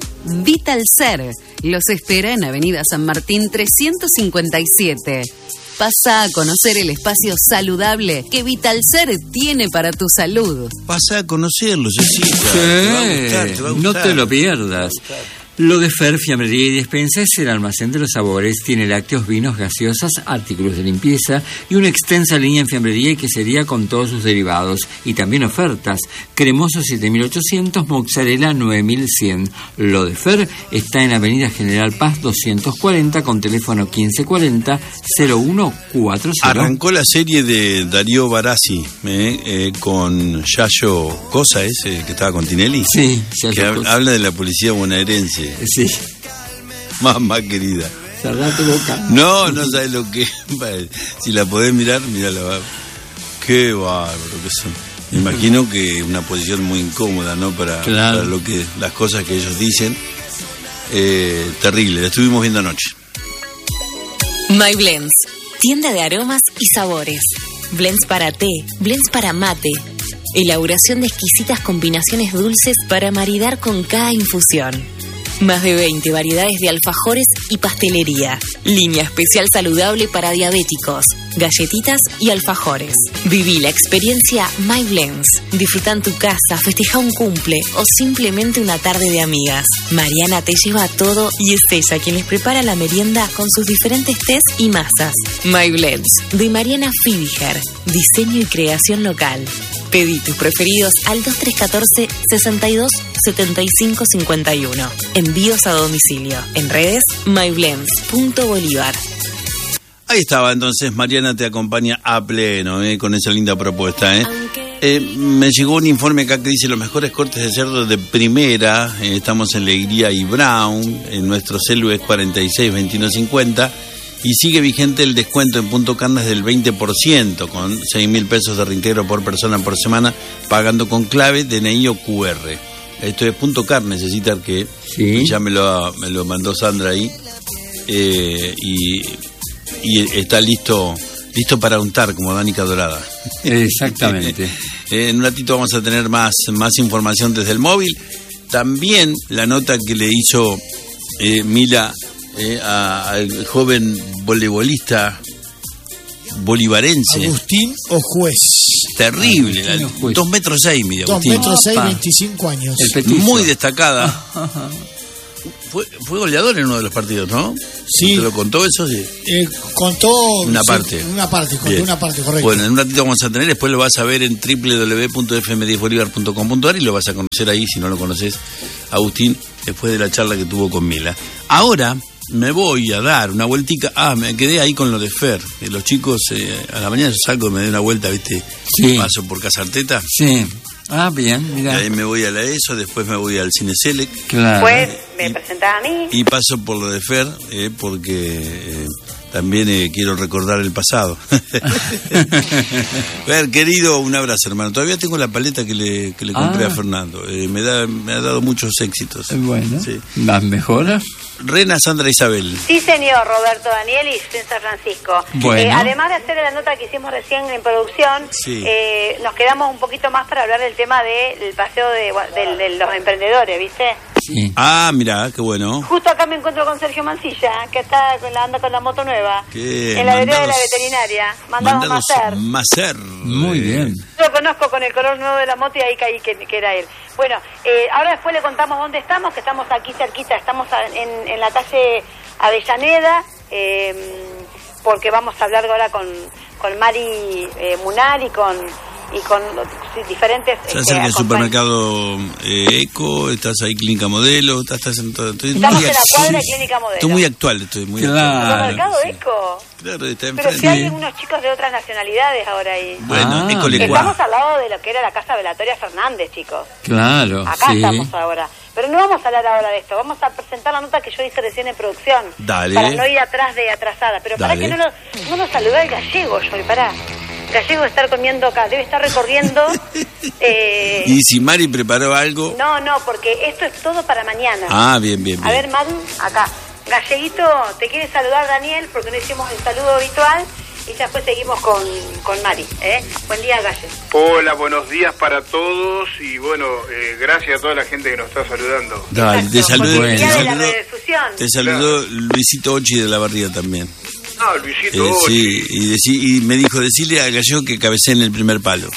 Speaker 16: Vitalcer los espera en Avenida San Martín trescientos cincuenta y siete. Pasa a conocer el espacio saludable que Vitalcer tiene para tu salud.
Speaker 2: Pasa a conocerlo, Cecita.
Speaker 6: Sí,
Speaker 2: te va a gustar, te va a
Speaker 6: no
Speaker 2: gustar.
Speaker 6: te lo pierdas. Lo de Fer, Fiambrería y Despensa es el almacén de los sabores. Tiene lácteos, vinos, gaseosas, artículos de limpieza y una extensa línea en fiambrería y quesería con todos sus derivados. Y también ofertas. Cremoso siete mil ochocientos, mozzarella nueve mil cien. Lo de Fer está en Avenida General Paz doscientos cuarenta con teléfono quince cuarenta, cero uno cuarenta.
Speaker 2: Arrancó la serie de Darío Barassi eh, eh, con Yayo Cosa, ese que estaba con Tinelli.
Speaker 6: Sí, Yayo
Speaker 2: que
Speaker 6: Cosa.
Speaker 2: habla de la policía bonaerense.
Speaker 6: Sí.
Speaker 2: Mamá querida.
Speaker 6: Cerrá tu boca.
Speaker 2: No, no sabes lo que. Si la podés mirar, mírala. Qué bárbaro que son. Me imagino que una posición muy incómoda, ¿no? Para,
Speaker 6: claro.
Speaker 2: para lo que las cosas que ellos dicen. Eh, terrible. La estuvimos viendo anoche.
Speaker 5: My Blends, tienda de aromas y sabores. Blends para té, blends para mate. Elaboración de exquisitas combinaciones dulces para maridar con cada infusión. Más de veinte variedades de alfajores y pastelería. Línea especial saludable para diabéticos. Galletitas y alfajores. Viví la experiencia My Blends. Disfruta en tu casa, festeja un cumple o simplemente una tarde de amigas. Mariana te lleva todo y es ella quien les prepara la merienda con sus diferentes tés y masas. My Blends, de Mariana Fibiger. Diseño y creación local. Pedí tus preferidos al dos tres uno cuatro, sesenta y dos, setenta y cinco cincuenta y uno. Envíos a domicilio. En redes, myblends punto bolívar.
Speaker 2: Ahí estaba entonces, Mariana te acompaña a pleno, eh, con esa linda propuesta. Eh. Eh, me llegó un informe acá que dice los mejores cortes de cerdo de primera. Eh, estamos en Alegría y Brown. En nuestro celu es cuarenta y seis veintiuno cincuenta. Y sigue vigente el descuento en Punto Carnes del veinte por ciento, con seis mil pesos de reintegro por persona por semana, pagando con clave, D N I o Q R. Esto es Punto Carne, necesita que
Speaker 6: Sí.
Speaker 2: ya me lo, me lo mandó Sandra ahí. Eh, y, y está listo listo para untar como Danica Dorada.
Speaker 6: Exactamente.
Speaker 2: Eh, en un ratito vamos a tener más, más información desde el móvil. También la nota que le hizo eh, Mila eh, a- al joven voleibolista bolivarense.
Speaker 4: Agustín Ojuez.
Speaker 2: Terrible,
Speaker 6: Agustín
Speaker 2: la-
Speaker 6: Ojuez.
Speaker 2: dos metros seis mide
Speaker 4: Dos
Speaker 2: Agustín.
Speaker 4: metros seis,
Speaker 6: Opa.
Speaker 4: veinticinco años.
Speaker 6: El petizo.
Speaker 2: Muy destacada. Fue, fue goleador en uno de los partidos, ¿no?
Speaker 4: Sí.
Speaker 2: ¿Te lo contó eso? Sí.
Speaker 4: Eh, contó
Speaker 2: Una
Speaker 4: sí,
Speaker 2: parte.
Speaker 4: una parte, contó
Speaker 2: Bien.
Speaker 4: una parte, correcto.
Speaker 2: Bueno, en un ratito vamos a tener, después lo vas a ver en doble u doble u doble u punto f m diez bolivar punto com punto a r y lo vas a conocer ahí, si no lo conoces, Agustín, después de la charla que tuvo con Mila. Ahora me voy a dar una vueltica. Ah, me quedé ahí con lo de Fer. De los chicos, eh, a la mañana yo salgo, me doy una vuelta, ¿viste?
Speaker 6: Sí.
Speaker 2: Paso por Casa Arteta.
Speaker 6: Sí. Ah, bien,
Speaker 2: Y
Speaker 6: mira.
Speaker 2: ahí me voy a la ESO, después me voy al Cine Selec.
Speaker 6: Claro.
Speaker 12: Pues me presentaba a mí.
Speaker 2: Y paso por lo de Fer, eh, porque eh, también eh, quiero recordar el pasado. Fer, querido, un abrazo, hermano. Todavía tengo la paleta que le, que le compré
Speaker 6: Ah.
Speaker 2: a Fernando. Eh, me, da, me ha dado muchos éxitos.
Speaker 6: Bueno,
Speaker 2: Sí.
Speaker 6: ¿las mejoras?
Speaker 2: Rena, Sandra, Isabel.
Speaker 12: Sí, señor, Roberto Daniel y San Francisco.
Speaker 6: Bueno.
Speaker 12: Eh, además de hacer la nota que hicimos recién en producción,
Speaker 2: Sí.
Speaker 12: eh, nos quedamos un poquito más para hablar del tema del paseo de, de- de los emprendedores, ¿viste?
Speaker 6: Sí.
Speaker 2: Ah, mirá, qué bueno.
Speaker 12: Justo acá me encuentro con Sergio Mancilla, que está con la, anda con la moto nueva.
Speaker 2: Qué
Speaker 12: en la vereda de la
Speaker 2: mandados-
Speaker 12: veterinaria. Mandamos
Speaker 2: Mandados
Speaker 12: Macer.
Speaker 2: Macer.
Speaker 6: Muy
Speaker 2: Eh,
Speaker 6: bien.
Speaker 12: Yo lo conozco con el color nuevo de la moto y ahí caí que, que era él. Bueno, eh, ahora después le contamos dónde estamos, que estamos aquí cerquita, estamos a- en, en la calle Avellaneda, eh, porque vamos a hablar ahora con, con Mari eh, Munar y con, y con sí, diferentes...
Speaker 2: Estás
Speaker 12: este,
Speaker 2: cerca del
Speaker 12: acompañ-
Speaker 2: supermercado eh, Eco, estás ahí Clínica Modelo, estás, estás en todo. Estoy
Speaker 12: Estamos
Speaker 2: muy
Speaker 12: en la
Speaker 2: actual.
Speaker 12: cuadra de Clínica Modelo.
Speaker 2: Estoy muy actual, estoy muy
Speaker 6: Claro.
Speaker 2: actual.
Speaker 12: ¿Supermercado
Speaker 2: Sí.
Speaker 12: Eco?
Speaker 2: Claro, está
Speaker 12: Pero
Speaker 2: enfrente.
Speaker 12: si hay unos chicos de otras nacionalidades ahora ahí.
Speaker 2: Bueno,
Speaker 6: Ah,
Speaker 2: École
Speaker 12: Estamos
Speaker 2: Cuá.
Speaker 12: al lado de lo que era la Casa Velatoria Fernández, chicos.
Speaker 6: Claro,
Speaker 12: Acá
Speaker 6: sí.
Speaker 12: estamos ahora. Pero no vamos a hablar ahora de esto. Vamos a presentar la nota que yo hice recién en producción.
Speaker 2: Dale.
Speaker 12: Para no ir atrás de atrasada. Pero para
Speaker 2: Dale.
Speaker 12: que no nos, no nos saluda el gallego, yo. Pará. Gallego debe estar comiendo acá. Debe estar recorriendo. eh,
Speaker 2: Y si Mari preparó algo.
Speaker 12: No, no, porque esto es todo para mañana.
Speaker 2: Ah, bien, bien,
Speaker 12: A
Speaker 2: bien.
Speaker 12: ver, Madu, acá. Galleguito, te quiere saludar Daniel porque no hicimos el saludo habitual. Y ya después seguimos con, con Mari. ¿eh? Buen día, Galle.
Speaker 17: Hola, buenos días para todos y bueno, eh, gracias a toda la gente que nos está saludando.
Speaker 2: Dale, te
Speaker 12: Exacto,
Speaker 2: saludó,
Speaker 12: porque el
Speaker 2: te
Speaker 12: día de la
Speaker 2: saludó,
Speaker 12: redifusión.
Speaker 2: te saludó Luisito Ochi de la Barría también.
Speaker 17: Ah, Luisito
Speaker 2: Eh,
Speaker 17: Ochi.
Speaker 2: sí, y, deci- y me dijo, decirle a Gallego que cabecee en el primer palo.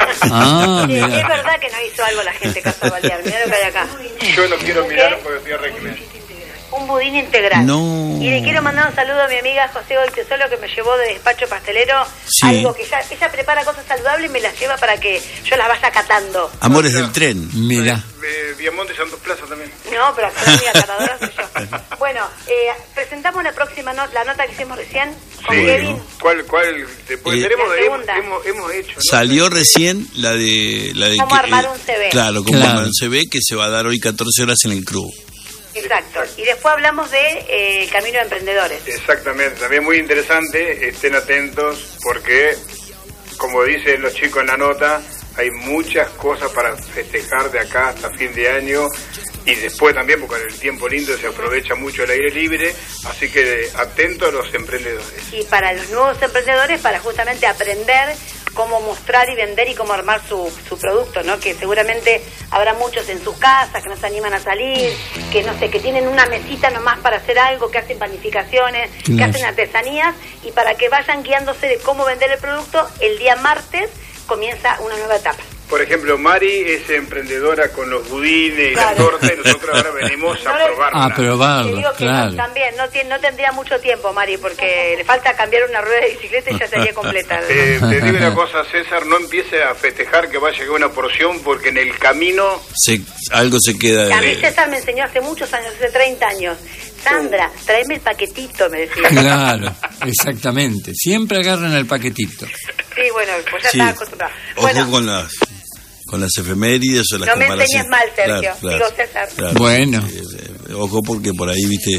Speaker 6: Ah,
Speaker 12: Sí,
Speaker 6: mira.
Speaker 12: es verdad que no hizo algo la gente Casa Balear. Mirá lo que hay acá.
Speaker 17: Yo no quiero
Speaker 12: ¿Un
Speaker 17: mirar
Speaker 12: qué?
Speaker 17: porque estoy a régimen.
Speaker 12: Un budín integral.
Speaker 2: No.
Speaker 12: Y le quiero mandar un saludo a mi amiga José Goltesolo que me llevó de despacho pastelero.
Speaker 2: Sí.
Speaker 12: Algo que ella, ella prepara cosas saludables y me las lleva para que yo las vaya catando.
Speaker 2: Amores del tren.
Speaker 6: Mira.
Speaker 17: Eh, Viamonte Santos Plaza también.
Speaker 12: No, pero acá mi catadora soy yo. Bueno, eh, presentamos la próxima nota, la nota que hicimos recién con
Speaker 17: Sí.
Speaker 12: Kevin.
Speaker 17: ¿Cuál, cuál? Después
Speaker 2: Eh,
Speaker 17: tenemos,
Speaker 12: La
Speaker 17: hemos,
Speaker 12: segunda.
Speaker 17: hemos, hemos hecho, ¿no?
Speaker 2: Salió recién la de... La de
Speaker 12: Cómo
Speaker 2: que-
Speaker 12: armar un C V.
Speaker 2: Claro, cómo
Speaker 6: Claro.
Speaker 2: armar un C V que se va a dar hoy catorce horas en el club.
Speaker 12: Exacto. Y después hablamos de eh, el Camino de Emprendedores.
Speaker 17: Exactamente, también muy interesante, estén atentos porque, como dicen los chicos en la nota, hay muchas cosas para festejar de acá hasta fin de año y después también porque en el tiempo lindo se aprovecha mucho el aire libre, así que atentos a los emprendedores.
Speaker 12: Y para los nuevos emprendedores, para justamente aprender cómo mostrar y vender y cómo armar su, su producto, ¿no? Que seguramente habrá muchos en sus casas que no se animan a salir, que no sé, que tienen una mesita nomás para hacer algo, que hacen panificaciones, que
Speaker 6: Claro.
Speaker 12: hacen artesanías, y para que vayan guiándose de cómo vender el producto, el día martes comienza una nueva etapa.
Speaker 17: Por ejemplo, Mari es emprendedora con los budines y
Speaker 12: Claro.
Speaker 17: la torta y nosotros ahora venimos a
Speaker 12: No le-
Speaker 17: probarla.
Speaker 6: A
Speaker 12: Te
Speaker 6: probarlo,
Speaker 12: digo que
Speaker 6: claro.
Speaker 12: no, también no, tiene, no tendría mucho tiempo, Mari, porque le falta cambiar una rueda de bicicleta y ya sería completa.
Speaker 17: Eh, te digo una cosa, César, no empiece a festejar que va a llegar una porción porque en el camino...
Speaker 2: Se, algo se queda
Speaker 12: A mí
Speaker 2: de...
Speaker 12: César me enseñó hace muchos años, hace treinta años. Sandra, tráeme el paquetito, me decía.
Speaker 6: Claro, exactamente. Siempre agarran el paquetito.
Speaker 12: Sí, bueno, pues ya
Speaker 2: Sí.
Speaker 12: estaba acostumbrado.
Speaker 2: Ojo
Speaker 12: Bueno,
Speaker 2: con las con las efemérides o las
Speaker 12: no me
Speaker 2: comparaciones.
Speaker 12: enseñes mal, Sergio.
Speaker 2: Claro, claro,
Speaker 12: Digo, César.
Speaker 2: claro.
Speaker 6: Bueno.
Speaker 2: Eh, eh, ojo porque por ahí, viste,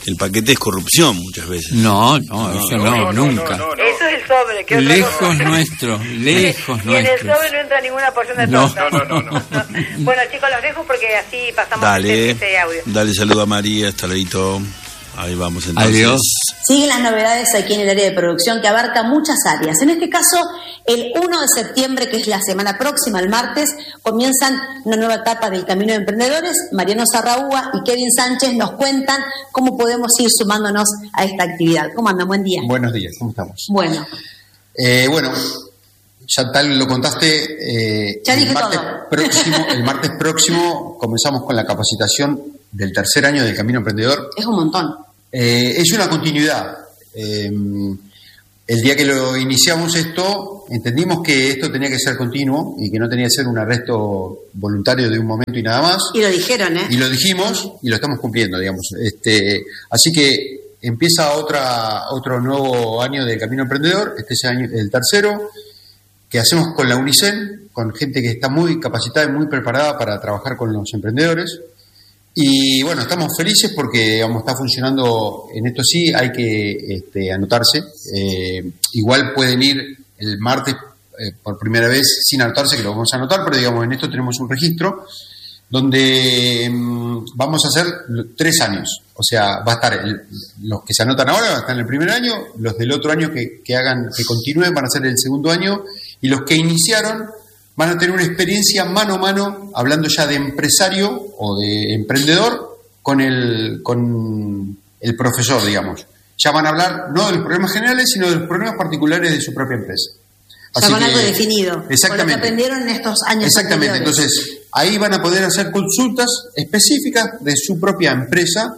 Speaker 2: el paquete es corrupción muchas veces.
Speaker 6: No, no, eso no, no, no nunca.
Speaker 12: No, no, no. Eso es el sobre. ¿Qué
Speaker 6: lejos nuestro, lejos
Speaker 12: y
Speaker 6: nuestro.
Speaker 12: en el sobre no entra ninguna porción de
Speaker 6: no.
Speaker 12: torta. No, no, no, no. Bueno, chicos, los dejo porque así pasamos
Speaker 2: Dale,
Speaker 12: este audio.
Speaker 2: Dale saludo a María, hasta luego. Ahí vamos entonces.
Speaker 6: Adiós.
Speaker 13: Siguen las novedades aquí en el área de producción que abarca muchas áreas. En este caso, el primero de septiembre, que es la semana próxima, el martes, comienzan una nueva etapa del Camino de Emprendedores. Mariano Sarrahúa y Kevin Sánchez nos cuentan cómo podemos ir sumándonos a esta actividad. ¿Cómo andan? Buen día.
Speaker 14: Buenos días, ¿cómo estamos?
Speaker 13: Bueno.
Speaker 14: Eh, bueno, ya tal lo contaste. Eh,
Speaker 13: ya
Speaker 14: el
Speaker 13: dije
Speaker 14: martes
Speaker 13: todo.
Speaker 14: Próximo, el martes próximo comenzamos con la capacitación del tercer año del Camino Emprendedor.
Speaker 13: Es un montón.
Speaker 14: Eh, es una continuidad. Eh, el día que lo iniciamos esto, entendimos que esto tenía que ser continuo y que no tenía que ser un arresto voluntario de un momento y nada más.
Speaker 13: Y lo dijeron, ¿eh?
Speaker 14: Y lo dijimos y lo estamos cumpliendo, digamos. Este, así que empieza otra, otro nuevo año del Camino Emprendedor, este es el, año, el tercero, que hacemos con la UNICEN, con gente que está muy capacitada y muy preparada para trabajar con los emprendedores. Y bueno, estamos felices porque digamos, está funcionando en esto. Sí, hay que este, anotarse. Eh, igual pueden ir el martes eh, por primera vez sin anotarse, que lo vamos a anotar, pero digamos en esto tenemos un registro donde mmm, vamos a hacer tres años. O sea, va a estar el, los que se anotan ahora van a estar en el primer año, los del otro año que, que hagan, que continúen van a ser el segundo año, y los que iniciaron van a tener una experiencia mano a mano, hablando ya de empresario o de emprendedor, con el, con el profesor, digamos. Ya van a hablar no de los problemas generales, sino de los problemas particulares de su propia empresa.
Speaker 13: Así ya con que, algo definido.
Speaker 14: Exactamente.
Speaker 13: Con lo que aprendieron en estos años
Speaker 14: Exactamente.
Speaker 13: anteriores.
Speaker 14: Entonces, ahí van a poder hacer consultas específicas de su propia empresa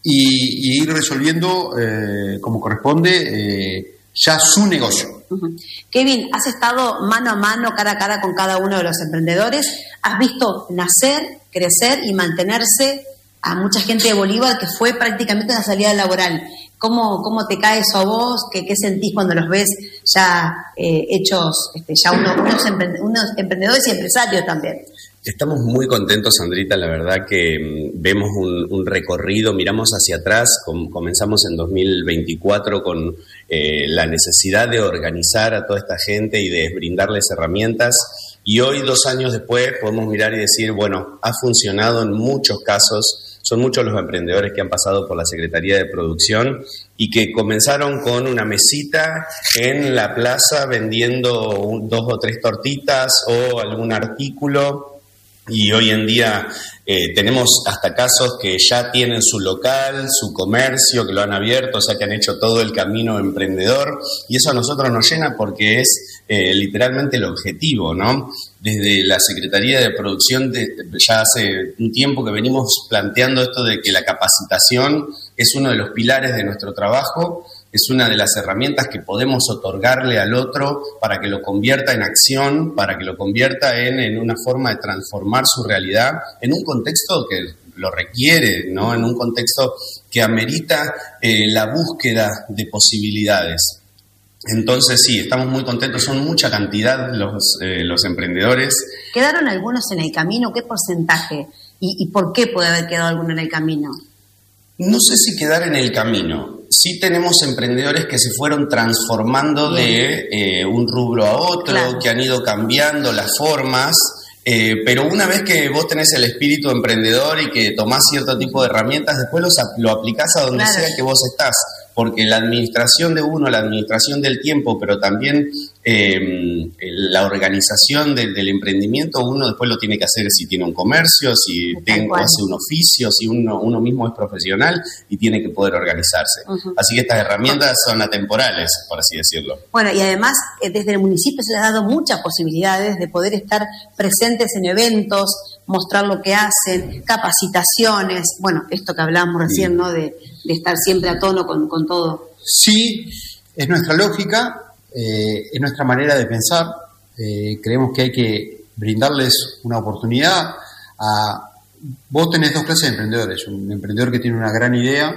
Speaker 14: y, y ir resolviendo, eh, como corresponde, eh, ya su negocio.
Speaker 13: Uh-huh. Kevin, has estado mano a mano, cara a cara con cada uno de los emprendedores. Has visto nacer, crecer y mantenerse a mucha gente de Bolívar que fue prácticamente una salida laboral. ¿Cómo, cómo te cae eso a vos? ¿Qué, qué sentís cuando los ves ya eh, hechos, este, ya uno, unos, emprend- unos emprendedores y empresarios también?
Speaker 15: Estamos muy contentos, Sandrita, la verdad que vemos un, un recorrido, miramos hacia atrás, com- comenzamos en dos mil veinticuatro con eh, la necesidad de organizar a toda esta gente y de brindarles herramientas, y hoy, dos años después, podemos mirar y decir, bueno, ha funcionado en muchos casos. Son muchos los emprendedores que han pasado por la Secretaría de Producción y que comenzaron con una mesita en la plaza vendiendo un, dos o tres tortitas o algún artículo, y hoy en día eh, tenemos hasta casos que ya tienen su local, su comercio, que lo han abierto, o sea que han hecho todo el camino emprendedor, y eso a nosotros nos llena porque es eh, literalmente el objetivo, ¿no? Desde la Secretaría de Producción de, ya hace un tiempo que venimos planteando esto de que la capacitación es uno de los pilares de nuestro trabajo, es una de las herramientas que podemos otorgarle al otro para que lo convierta en acción, para que lo convierta en, en una forma de transformar su realidad en un contexto que lo requiere, ¿no? En un contexto que amerita eh, la búsqueda de posibilidades. Entonces sí, estamos muy contentos, son mucha cantidad los, eh, los emprendedores.
Speaker 13: ¿Quedaron algunos en el camino? ¿Qué porcentaje? ¿Y, y por qué puede haber quedado alguno en el camino?
Speaker 15: No sé si quedar en el camino. Sí tenemos emprendedores que se fueron transformando Bien. de eh, un rubro a otro, claro. que han ido cambiando las formas, eh, pero una vez que vos tenés el espíritu emprendedor y que tomás cierto tipo de herramientas, después los, lo aplicás a donde claro. sea que vos estás, porque la administración de uno, la administración del tiempo, pero también eh, la organización de, del emprendimiento, uno después lo tiene que hacer si tiene un comercio, si tengo, hace un oficio, si uno, uno mismo es profesional y tiene que poder organizarse. Uh-huh. Así que estas herramientas son atemporales, por así decirlo.
Speaker 13: Bueno, y además desde el municipio se les ha dado muchas posibilidades de poder estar presentes en eventos, mostrar lo que hacen, capacitaciones, bueno, esto que hablábamos recién, ¿no? De, de estar siempre a tono con, con todo.
Speaker 14: Sí, es nuestra lógica, eh, es nuestra manera de pensar. Eh, creemos que hay que brindarles una oportunidad a... Vos tenés dos clases de emprendedores, un emprendedor que tiene una gran idea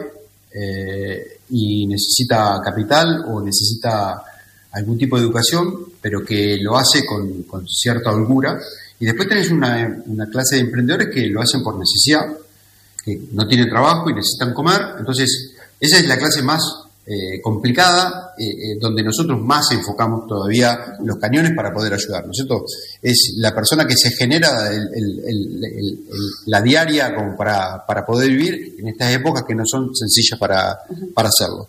Speaker 14: eh, y necesita capital o necesita algún tipo de educación, pero que lo hace con, con cierta holgura. Y después tenés una, una clase de emprendedores que lo hacen por necesidad, que no tienen trabajo y necesitan comer. Entonces, Esa es la clase más eh, complicada, eh, eh, donde nosotros más enfocamos todavía los cañones para poder ayudar, ¿no es cierto? Es la persona que se genera el, el, el, el, el, la diaria como para, para poder vivir en estas épocas que no son sencillas para, para hacerlo.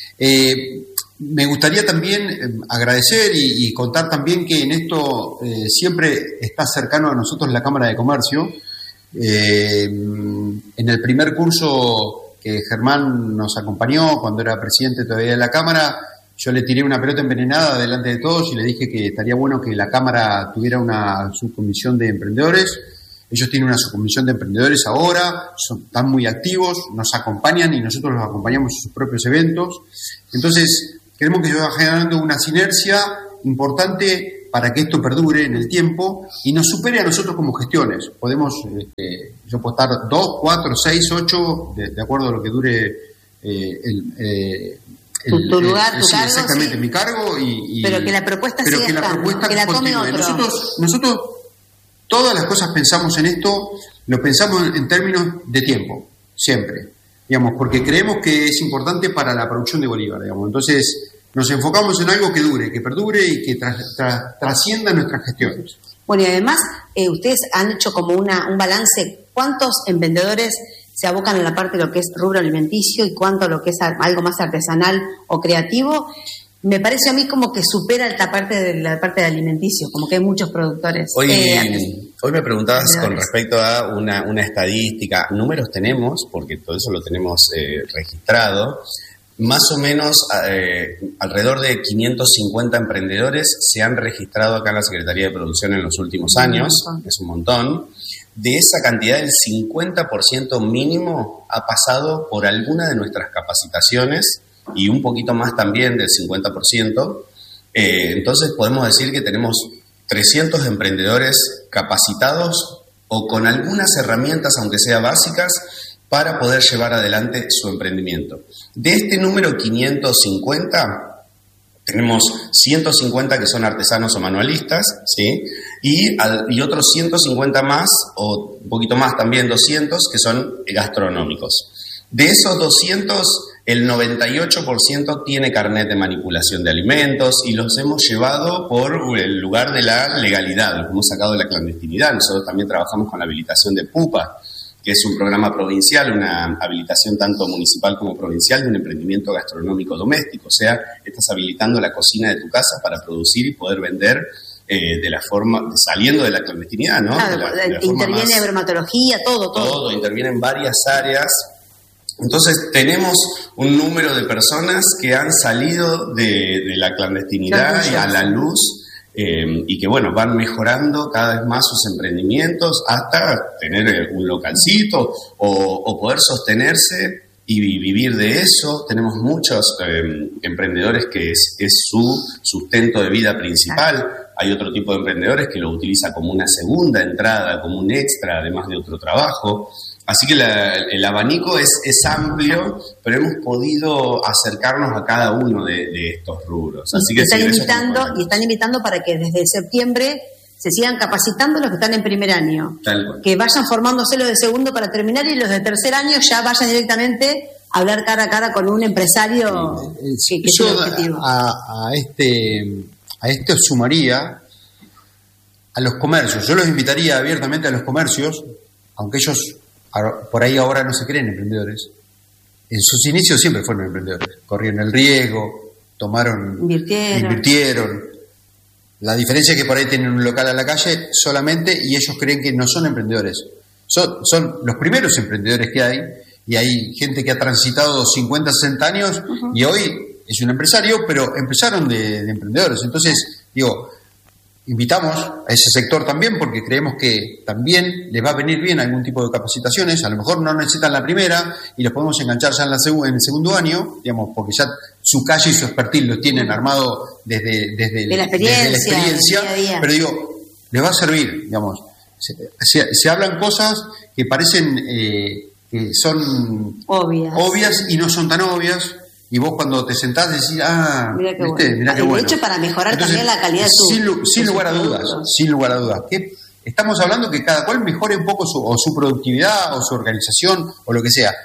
Speaker 14: Eh, me gustaría también eh, agradecer y, y contar también que en esto eh, siempre está cercano a nosotros la Cámara de Comercio. Eh, en el primer curso que Germán nos acompañó cuando era presidente todavía de la Cámara, yo le tiré una pelota envenenada delante de todos y le dije que estaría bueno que la Cámara tuviera una subcomisión de emprendedores. Ellos tienen una subcomisión de emprendedores ahora, son, están muy activos, nos acompañan y nosotros los acompañamos en sus propios eventos. Entonces, queremos que se vaya generando una sinergia importante para que esto perdure en el tiempo y nos supere a nosotros como gestiones. Podemos, este, yo puedo estar dos, cuatro, seis, ocho, de, de acuerdo a lo que dure eh, el, eh, el,
Speaker 13: tu lugar,
Speaker 14: el,
Speaker 13: tu
Speaker 14: sí,
Speaker 13: cargo.
Speaker 14: exactamente,
Speaker 13: Sí.
Speaker 14: mi cargo. Y, y,
Speaker 13: pero que la propuesta
Speaker 14: pero
Speaker 13: siga
Speaker 14: que la
Speaker 13: estando,
Speaker 14: propuesta
Speaker 13: que la tome
Speaker 14: continúe.
Speaker 13: otro.
Speaker 14: Nosotros, nosotros, todas las cosas pensamos en esto, lo pensamos en, en términos de tiempo, siempre. Digamos, porque creemos que es importante para la producción de Bolívar, digamos. Entonces, nos enfocamos en algo que dure, que perdure y que tra- tra- trascienda nuestras gestiones.
Speaker 13: Bueno, y además, eh, ustedes han hecho como una, un balance, ¿cuántos emprendedores se abocan a la parte de lo que es rubro alimenticio y cuánto a lo que es a- algo más artesanal o creativo? Me parece a mí como que supera esta parte de la parte de alimenticio, como que hay muchos productores.
Speaker 15: Hoy,
Speaker 13: eh,
Speaker 15: hoy me preguntabas con
Speaker 13: emprendedores.
Speaker 15: respecto a una, una estadística. Números tenemos, porque todo eso lo tenemos eh, registrado. Más o menos eh, alrededor de quinientos cincuenta emprendedores se han registrado acá en la Secretaría de Producción en los últimos años. Es un montón. De esa cantidad, el cincuenta por ciento mínimo ha pasado por alguna de nuestras capacitaciones y un poquito más también del cincuenta por ciento. Eh, entonces podemos decir que tenemos trescientos emprendedores capacitados o con algunas herramientas, aunque sea básicas, para poder llevar adelante su emprendimiento. De este número quinientos cincuenta, tenemos ciento cincuenta que son artesanos o manualistas, ¿sí? Y, al, y otros ciento cincuenta más, o un poquito más también, doscientos, que son gastronómicos. De esos doscientos, el noventa y ocho por ciento tiene carnet de manipulación de alimentos y los hemos llevado por el lugar de la legalidad, los hemos sacado de la clandestinidad. Nosotros también trabajamos con la habilitación de PUPA, que es un programa provincial, una habilitación tanto municipal como provincial de un emprendimiento gastronómico doméstico. O sea, estás habilitando la cocina de tu casa para producir y poder vender eh, de la forma, saliendo de la clandestinidad, ¿no?
Speaker 13: Claro,
Speaker 15: de la, de la
Speaker 13: interviene
Speaker 15: más,
Speaker 13: bromatología, todo, todo.
Speaker 15: Todo, interviene en varias áreas. Entonces tenemos un número de personas que han salido de, de la clandestinidad y a la luz. Eh, y que, bueno, van mejorando cada vez más sus emprendimientos hasta tener un localcito o, o poder sostenerse y vivir de eso. Tenemos muchos eh, emprendedores que es, es su sustento de vida principal. Hay otro tipo de emprendedores que lo utiliza como una segunda entrada, como un extra, además de otro trabajo. Así que la, el abanico es, es amplio, pero hemos podido acercarnos a cada uno de, de estos rubros. Así
Speaker 13: y,
Speaker 15: que
Speaker 13: están
Speaker 15: sí,
Speaker 13: invitando, y están invitando para que desde septiembre se sigan capacitando los que están en primer año.
Speaker 15: Tal cual.
Speaker 13: Que vayan formándose los de segundo para terminar y los de tercer año ya vayan directamente a hablar cara a cara con un empresario que, que
Speaker 14: Yo
Speaker 13: es el objetivo.
Speaker 14: a, a, este, a esto sumaría a los comercios. Yo los invitaría abiertamente a los comercios, aunque ellos por ahí ahora no se creen emprendedores. En sus inicios siempre fueron emprendedores. Corrieron el riesgo, tomaron,
Speaker 13: invirtieron.
Speaker 14: invirtieron. La diferencia es que por ahí tienen un local a la calle solamente y ellos creen que no son emprendedores. Son, son los primeros emprendedores que hay y hay gente que ha transitado cincuenta, sesenta años uh-huh. y hoy es un empresario, pero empezaron de, de emprendedores. Entonces, digo, invitamos a ese sector también porque creemos que también les va a venir bien algún tipo de capacitaciones. A lo mejor no necesitan la primera y los podemos enganchar ya en, la seg- en el segundo año, digamos, porque ya su calle y su expertise lo tienen armado desde, desde,
Speaker 13: de la experiencia,
Speaker 14: desde la experiencia.
Speaker 13: día a día.
Speaker 14: Pero digo, les va a servir, digamos. Se, se, se hablan cosas que parecen eh, que son
Speaker 13: obvias.
Speaker 14: obvias y no son tan obvias. Y vos cuando te sentás decís, ah,
Speaker 13: mirá qué
Speaker 14: ¿viste?
Speaker 13: bueno.
Speaker 14: Mirá qué
Speaker 13: de
Speaker 14: bueno.
Speaker 13: hecho, para mejorar
Speaker 14: Entonces,
Speaker 13: también la calidad de su...
Speaker 14: Sin, sin
Speaker 13: de
Speaker 14: lugar a dudas,
Speaker 13: productos.
Speaker 14: sin lugar a dudas. Que estamos hablando que cada cual mejore un poco su, o su productividad o su organización o lo que sea.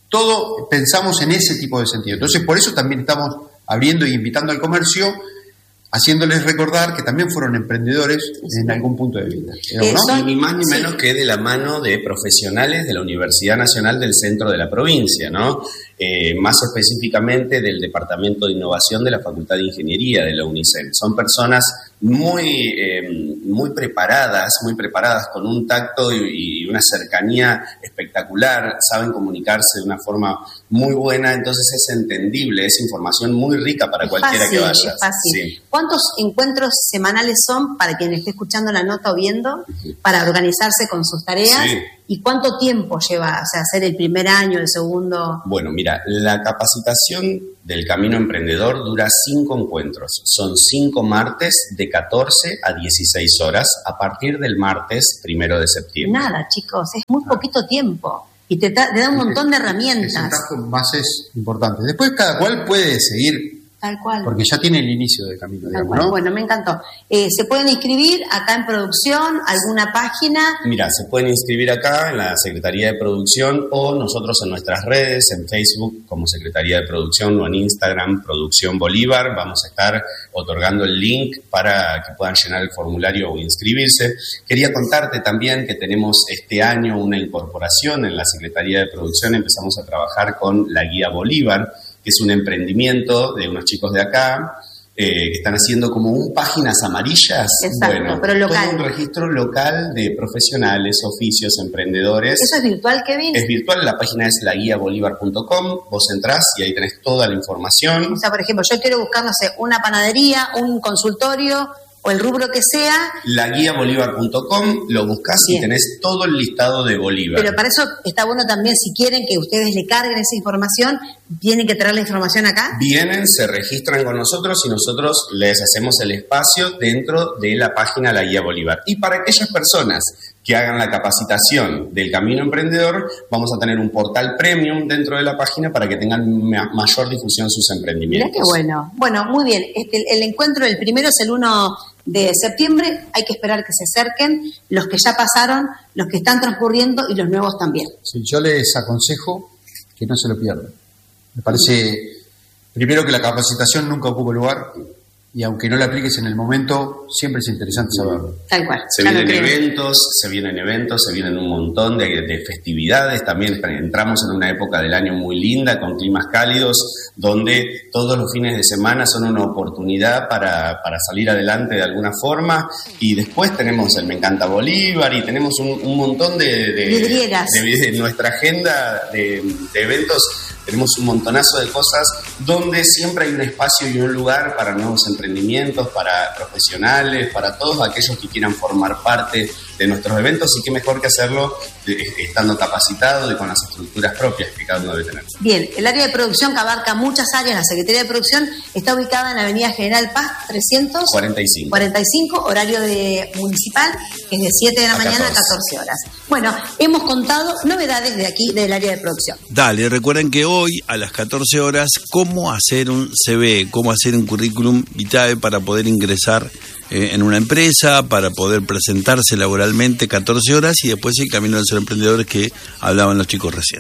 Speaker 14: todo pensamos en ese tipo de sentido. Entonces, por eso también estamos abriendo y invitando al comercio, haciéndoles recordar que también fueron emprendedores en algún punto de vida.
Speaker 15: ¿No? Ni más ni menos sí. que de la mano de profesionales de la Universidad Nacional del Centro de la Provincia, ¿no? Eh, más específicamente del Departamento de Innovación de la Facultad de Ingeniería de la UNICEN. Son personas muy, eh, muy preparadas, muy preparadas con un tacto y, y una cercanía espectacular, saben comunicarse de una forma muy buena, entonces es entendible, es información muy rica para
Speaker 13: es
Speaker 15: cualquiera
Speaker 13: fácil,
Speaker 15: que vaya.
Speaker 13: Es fácil.
Speaker 15: Sí.
Speaker 13: ¿Cuántos encuentros semanales son para quien esté escuchando la nota o viendo para organizarse con sus tareas?
Speaker 15: Sí.
Speaker 13: ¿Y cuánto tiempo lleva, o sea, hacer el primer año, el segundo?
Speaker 15: Bueno, mira, la capacitación del Camino Emprendedor dura cinco encuentros. Son cinco martes de catorce a dieciséis horas a partir del martes primero de septiembre.
Speaker 13: Nada, chicos, es muy poquito tiempo y te, ta- te da un montón de herramientas.
Speaker 14: Presentar con bases importantes. Después cada cual puede seguir,
Speaker 13: Tal cual.
Speaker 14: porque ya tiene el inicio del camino, digamos,
Speaker 13: Tal cual.
Speaker 14: ¿no?
Speaker 13: Bueno, me encantó. Eh, ¿Se pueden inscribir acá en producción? ¿Alguna página?
Speaker 15: Mira, se pueden inscribir acá en la Secretaría de Producción o nosotros en nuestras redes, en Facebook como Secretaría de Producción o en Instagram Producción Bolívar. Vamos a estar otorgando el link para que puedan llenar el formulario o inscribirse. Quería contarte también que tenemos este año una incorporación en la Secretaría de Producción. Empezamos a trabajar con la Guía Bolívar, que es un emprendimiento de unos chicos de acá, eh, que están haciendo como un páginas amarillas.
Speaker 13: Exacto,
Speaker 15: bueno,
Speaker 13: pero local.
Speaker 15: todo un registro local de profesionales, oficios, emprendedores.
Speaker 13: ¿Eso es virtual, Kevin?
Speaker 15: Es virtual, la página es la guía bolívar punto com, vos entrás y ahí tenés toda la información.
Speaker 13: O sea, por ejemplo, yo quiero buscar, no sé, una panadería, un consultorio o el rubro que sea.
Speaker 15: la guía bolívar punto com, lo buscás y tenés todo el listado de Bolívar.
Speaker 13: Pero para eso está bueno también, si quieren que ustedes le carguen esa información, tienen que traer la información acá.
Speaker 15: Vienen, se registran con nosotros y nosotros les hacemos el espacio dentro de la página La Guía Bolívar. Y para aquellas personas que hagan la capacitación del Camino Emprendedor, vamos a tener un portal premium dentro de la página para que tengan ma- mayor difusión sus emprendimientos.
Speaker 13: Mirá qué bueno. Bueno, muy bien. Este, el encuentro, el primero es el uno de septiembre. Hay que esperar que se acerquen los que ya pasaron, los que están transcurriendo y los nuevos también.
Speaker 14: Sí, yo les aconsejo que no se lo pierdan. Me parece, primero, que la capacitación nunca ocupa lugar y aunque no la apliques en el momento, siempre es interesante saberlo.
Speaker 13: Tal cual.
Speaker 15: Se
Speaker 13: Ya lo
Speaker 15: vienen
Speaker 13: creo.
Speaker 15: eventos, se vienen eventos, se vienen un montón de, de festividades. También entramos en una época del año muy linda, con climas cálidos, donde todos los fines de semana son una oportunidad para, para salir adelante de alguna forma. Y después tenemos el Me Encanta Bolívar y tenemos un, un montón de, de,
Speaker 13: Vidrieras.
Speaker 15: de, de nuestra agenda de, de eventos. Tenemos un montonazo de cosas donde siempre hay un espacio y un lugar para nuevos emprendimientos, para profesionales, para todos aquellos que quieran formar parte de nuestros eventos, y qué mejor que hacerlo de, estando capacitado y con las estructuras propias que cada uno debe tener.
Speaker 13: Bien, el área de producción, que abarca muchas áreas, la Secretaría de Producción, está ubicada en la Avenida General Paz trescientos
Speaker 15: cuarenta y cinco.
Speaker 13: cuarenta y cinco, horario de municipal, que es de siete de la
Speaker 15: A
Speaker 13: mañana a
Speaker 15: catorce.
Speaker 13: catorce horas. Bueno, hemos contado novedades de aquí, del área de producción.
Speaker 2: Dale, recuerden que hoy a las catorce horas, cómo hacer un C V, cómo hacer un currículum vitae para poder ingresar eh, en una empresa, para poder presentarse laboralmente, catorce horas, y después el camino de ser emprendedores que hablaban los chicos recién.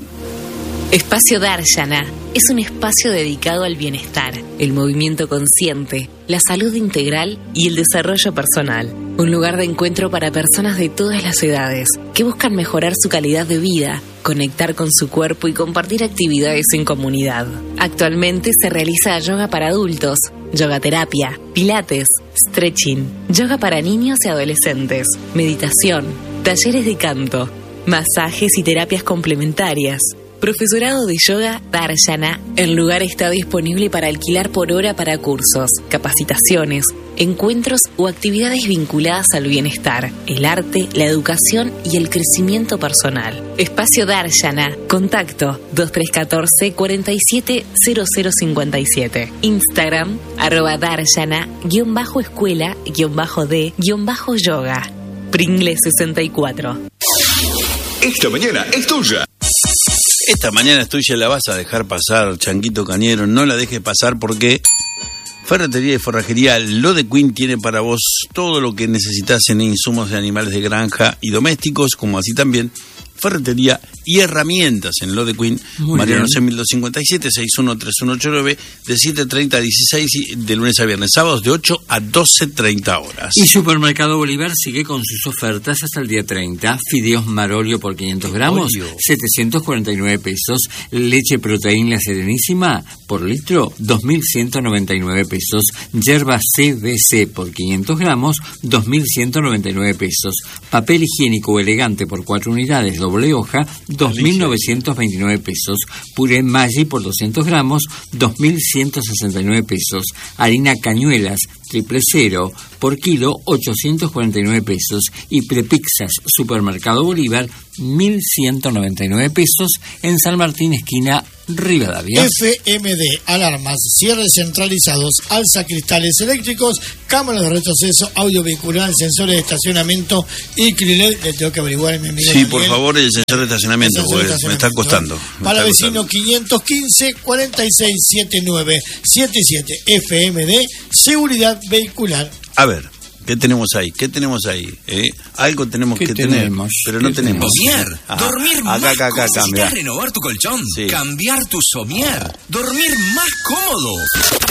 Speaker 5: Espacio Darshana es un espacio dedicado al bienestar, el movimiento consciente, la salud integral y el desarrollo personal. Un lugar de encuentro para personas de todas las edades que buscan mejorar su calidad de vida, conectar con su cuerpo y compartir actividades en comunidad. Actualmente se realiza yoga para adultos, yoga terapia, pilates, stretching, yoga para niños y adolescentes, meditación, talleres de canto, masajes y terapias complementarias. Profesorado de yoga Darshana. El lugar está disponible para alquilar por hora para cursos, capacitaciones, encuentros o actividades vinculadas al bienestar, el arte, la educación y el crecimiento personal. Espacio Darshana. Contacto dos tres uno cuatro, cuatro siete cero cero cinco siete. Instagram arroba Darshana guión bajo escuela guión bajo de guión bajo yoga. Pringle sesenta y cuatro.
Speaker 1: Esta mañana es tuya.
Speaker 2: Esta mañana es tuya, la vas a dejar pasar, Chanquito Cañero, no la dejes pasar porque Ferretería y Forrajería Lo de Queen tiene para vos todo lo que necesitas en insumos de animales de granja y domésticos, como así también ferretería y herramientas en Lo de Queen,
Speaker 6: Muy
Speaker 2: Mariano
Speaker 6: bien.
Speaker 2: C. mil doscientos cincuenta y siete, sesenta y uno, treinta y uno ochenta y nueve, de siete treinta a dieciséis, y de lunes a viernes, sábados de ocho a doce treinta horas.
Speaker 6: Y Supermercado Bolívar sigue con sus ofertas hasta el día treinta. Fideos Marolio por quinientos gramos,
Speaker 2: Olio.
Speaker 6: setecientos cuarenta y nueve pesos. Leche Proteína Serenísima por litro, dos mil ciento noventa y nueve pesos. Yerba C B C por quinientos gramos, dos mil ciento noventa y nueve pesos. Papel higiénico elegante por cuatro unidades, doble hoja, dos mil novecientos veintinueve pesos. Puré Maggi por doscientos gramos, dos mil ciento sesenta y nueve pesos. Harina Cañuelas triple cero por kilo, ochocientos cuarenta y nueve pesos. Y Prepizzas Supermercado Bolívar, mil ciento noventa y nueve pesos en San Martín, esquina Rivadavia.
Speaker 4: F M D, alarmas, cierres centralizados, alza cristales eléctricos, cámaras de retroceso, audio vehicular, sensores de estacionamiento y Crilet. Le tengo que averiguar, mi amigo
Speaker 2: Sí,
Speaker 4: Daniel.
Speaker 2: por favor, el sensor de estacionamiento,
Speaker 4: El sensor de
Speaker 2: porque me está
Speaker 4: estacionamiento,
Speaker 2: costando.
Speaker 4: ¿eh?
Speaker 2: me
Speaker 4: Para
Speaker 2: está
Speaker 4: vecino quinientos quince, cuarenta y seis, setenta y nueve, setenta y siete. F M D, seguridad vehicular.
Speaker 2: A ver, ¿qué tenemos ahí? ¿Qué tenemos ahí? ¿Eh? Algo tenemos
Speaker 6: ¿Qué
Speaker 2: que
Speaker 6: tenemos?
Speaker 2: tener, pero no
Speaker 6: ¿Qué
Speaker 2: tenemos.
Speaker 18: Somier,
Speaker 2: Ajá.
Speaker 18: dormir
Speaker 2: Acá,
Speaker 18: más
Speaker 2: acá, acá, acá,
Speaker 18: cómodo.
Speaker 2: mirá.
Speaker 18: Necesitas renovar tu colchón,
Speaker 2: Sí.
Speaker 18: cambiar tu somier, dormir más cómodo.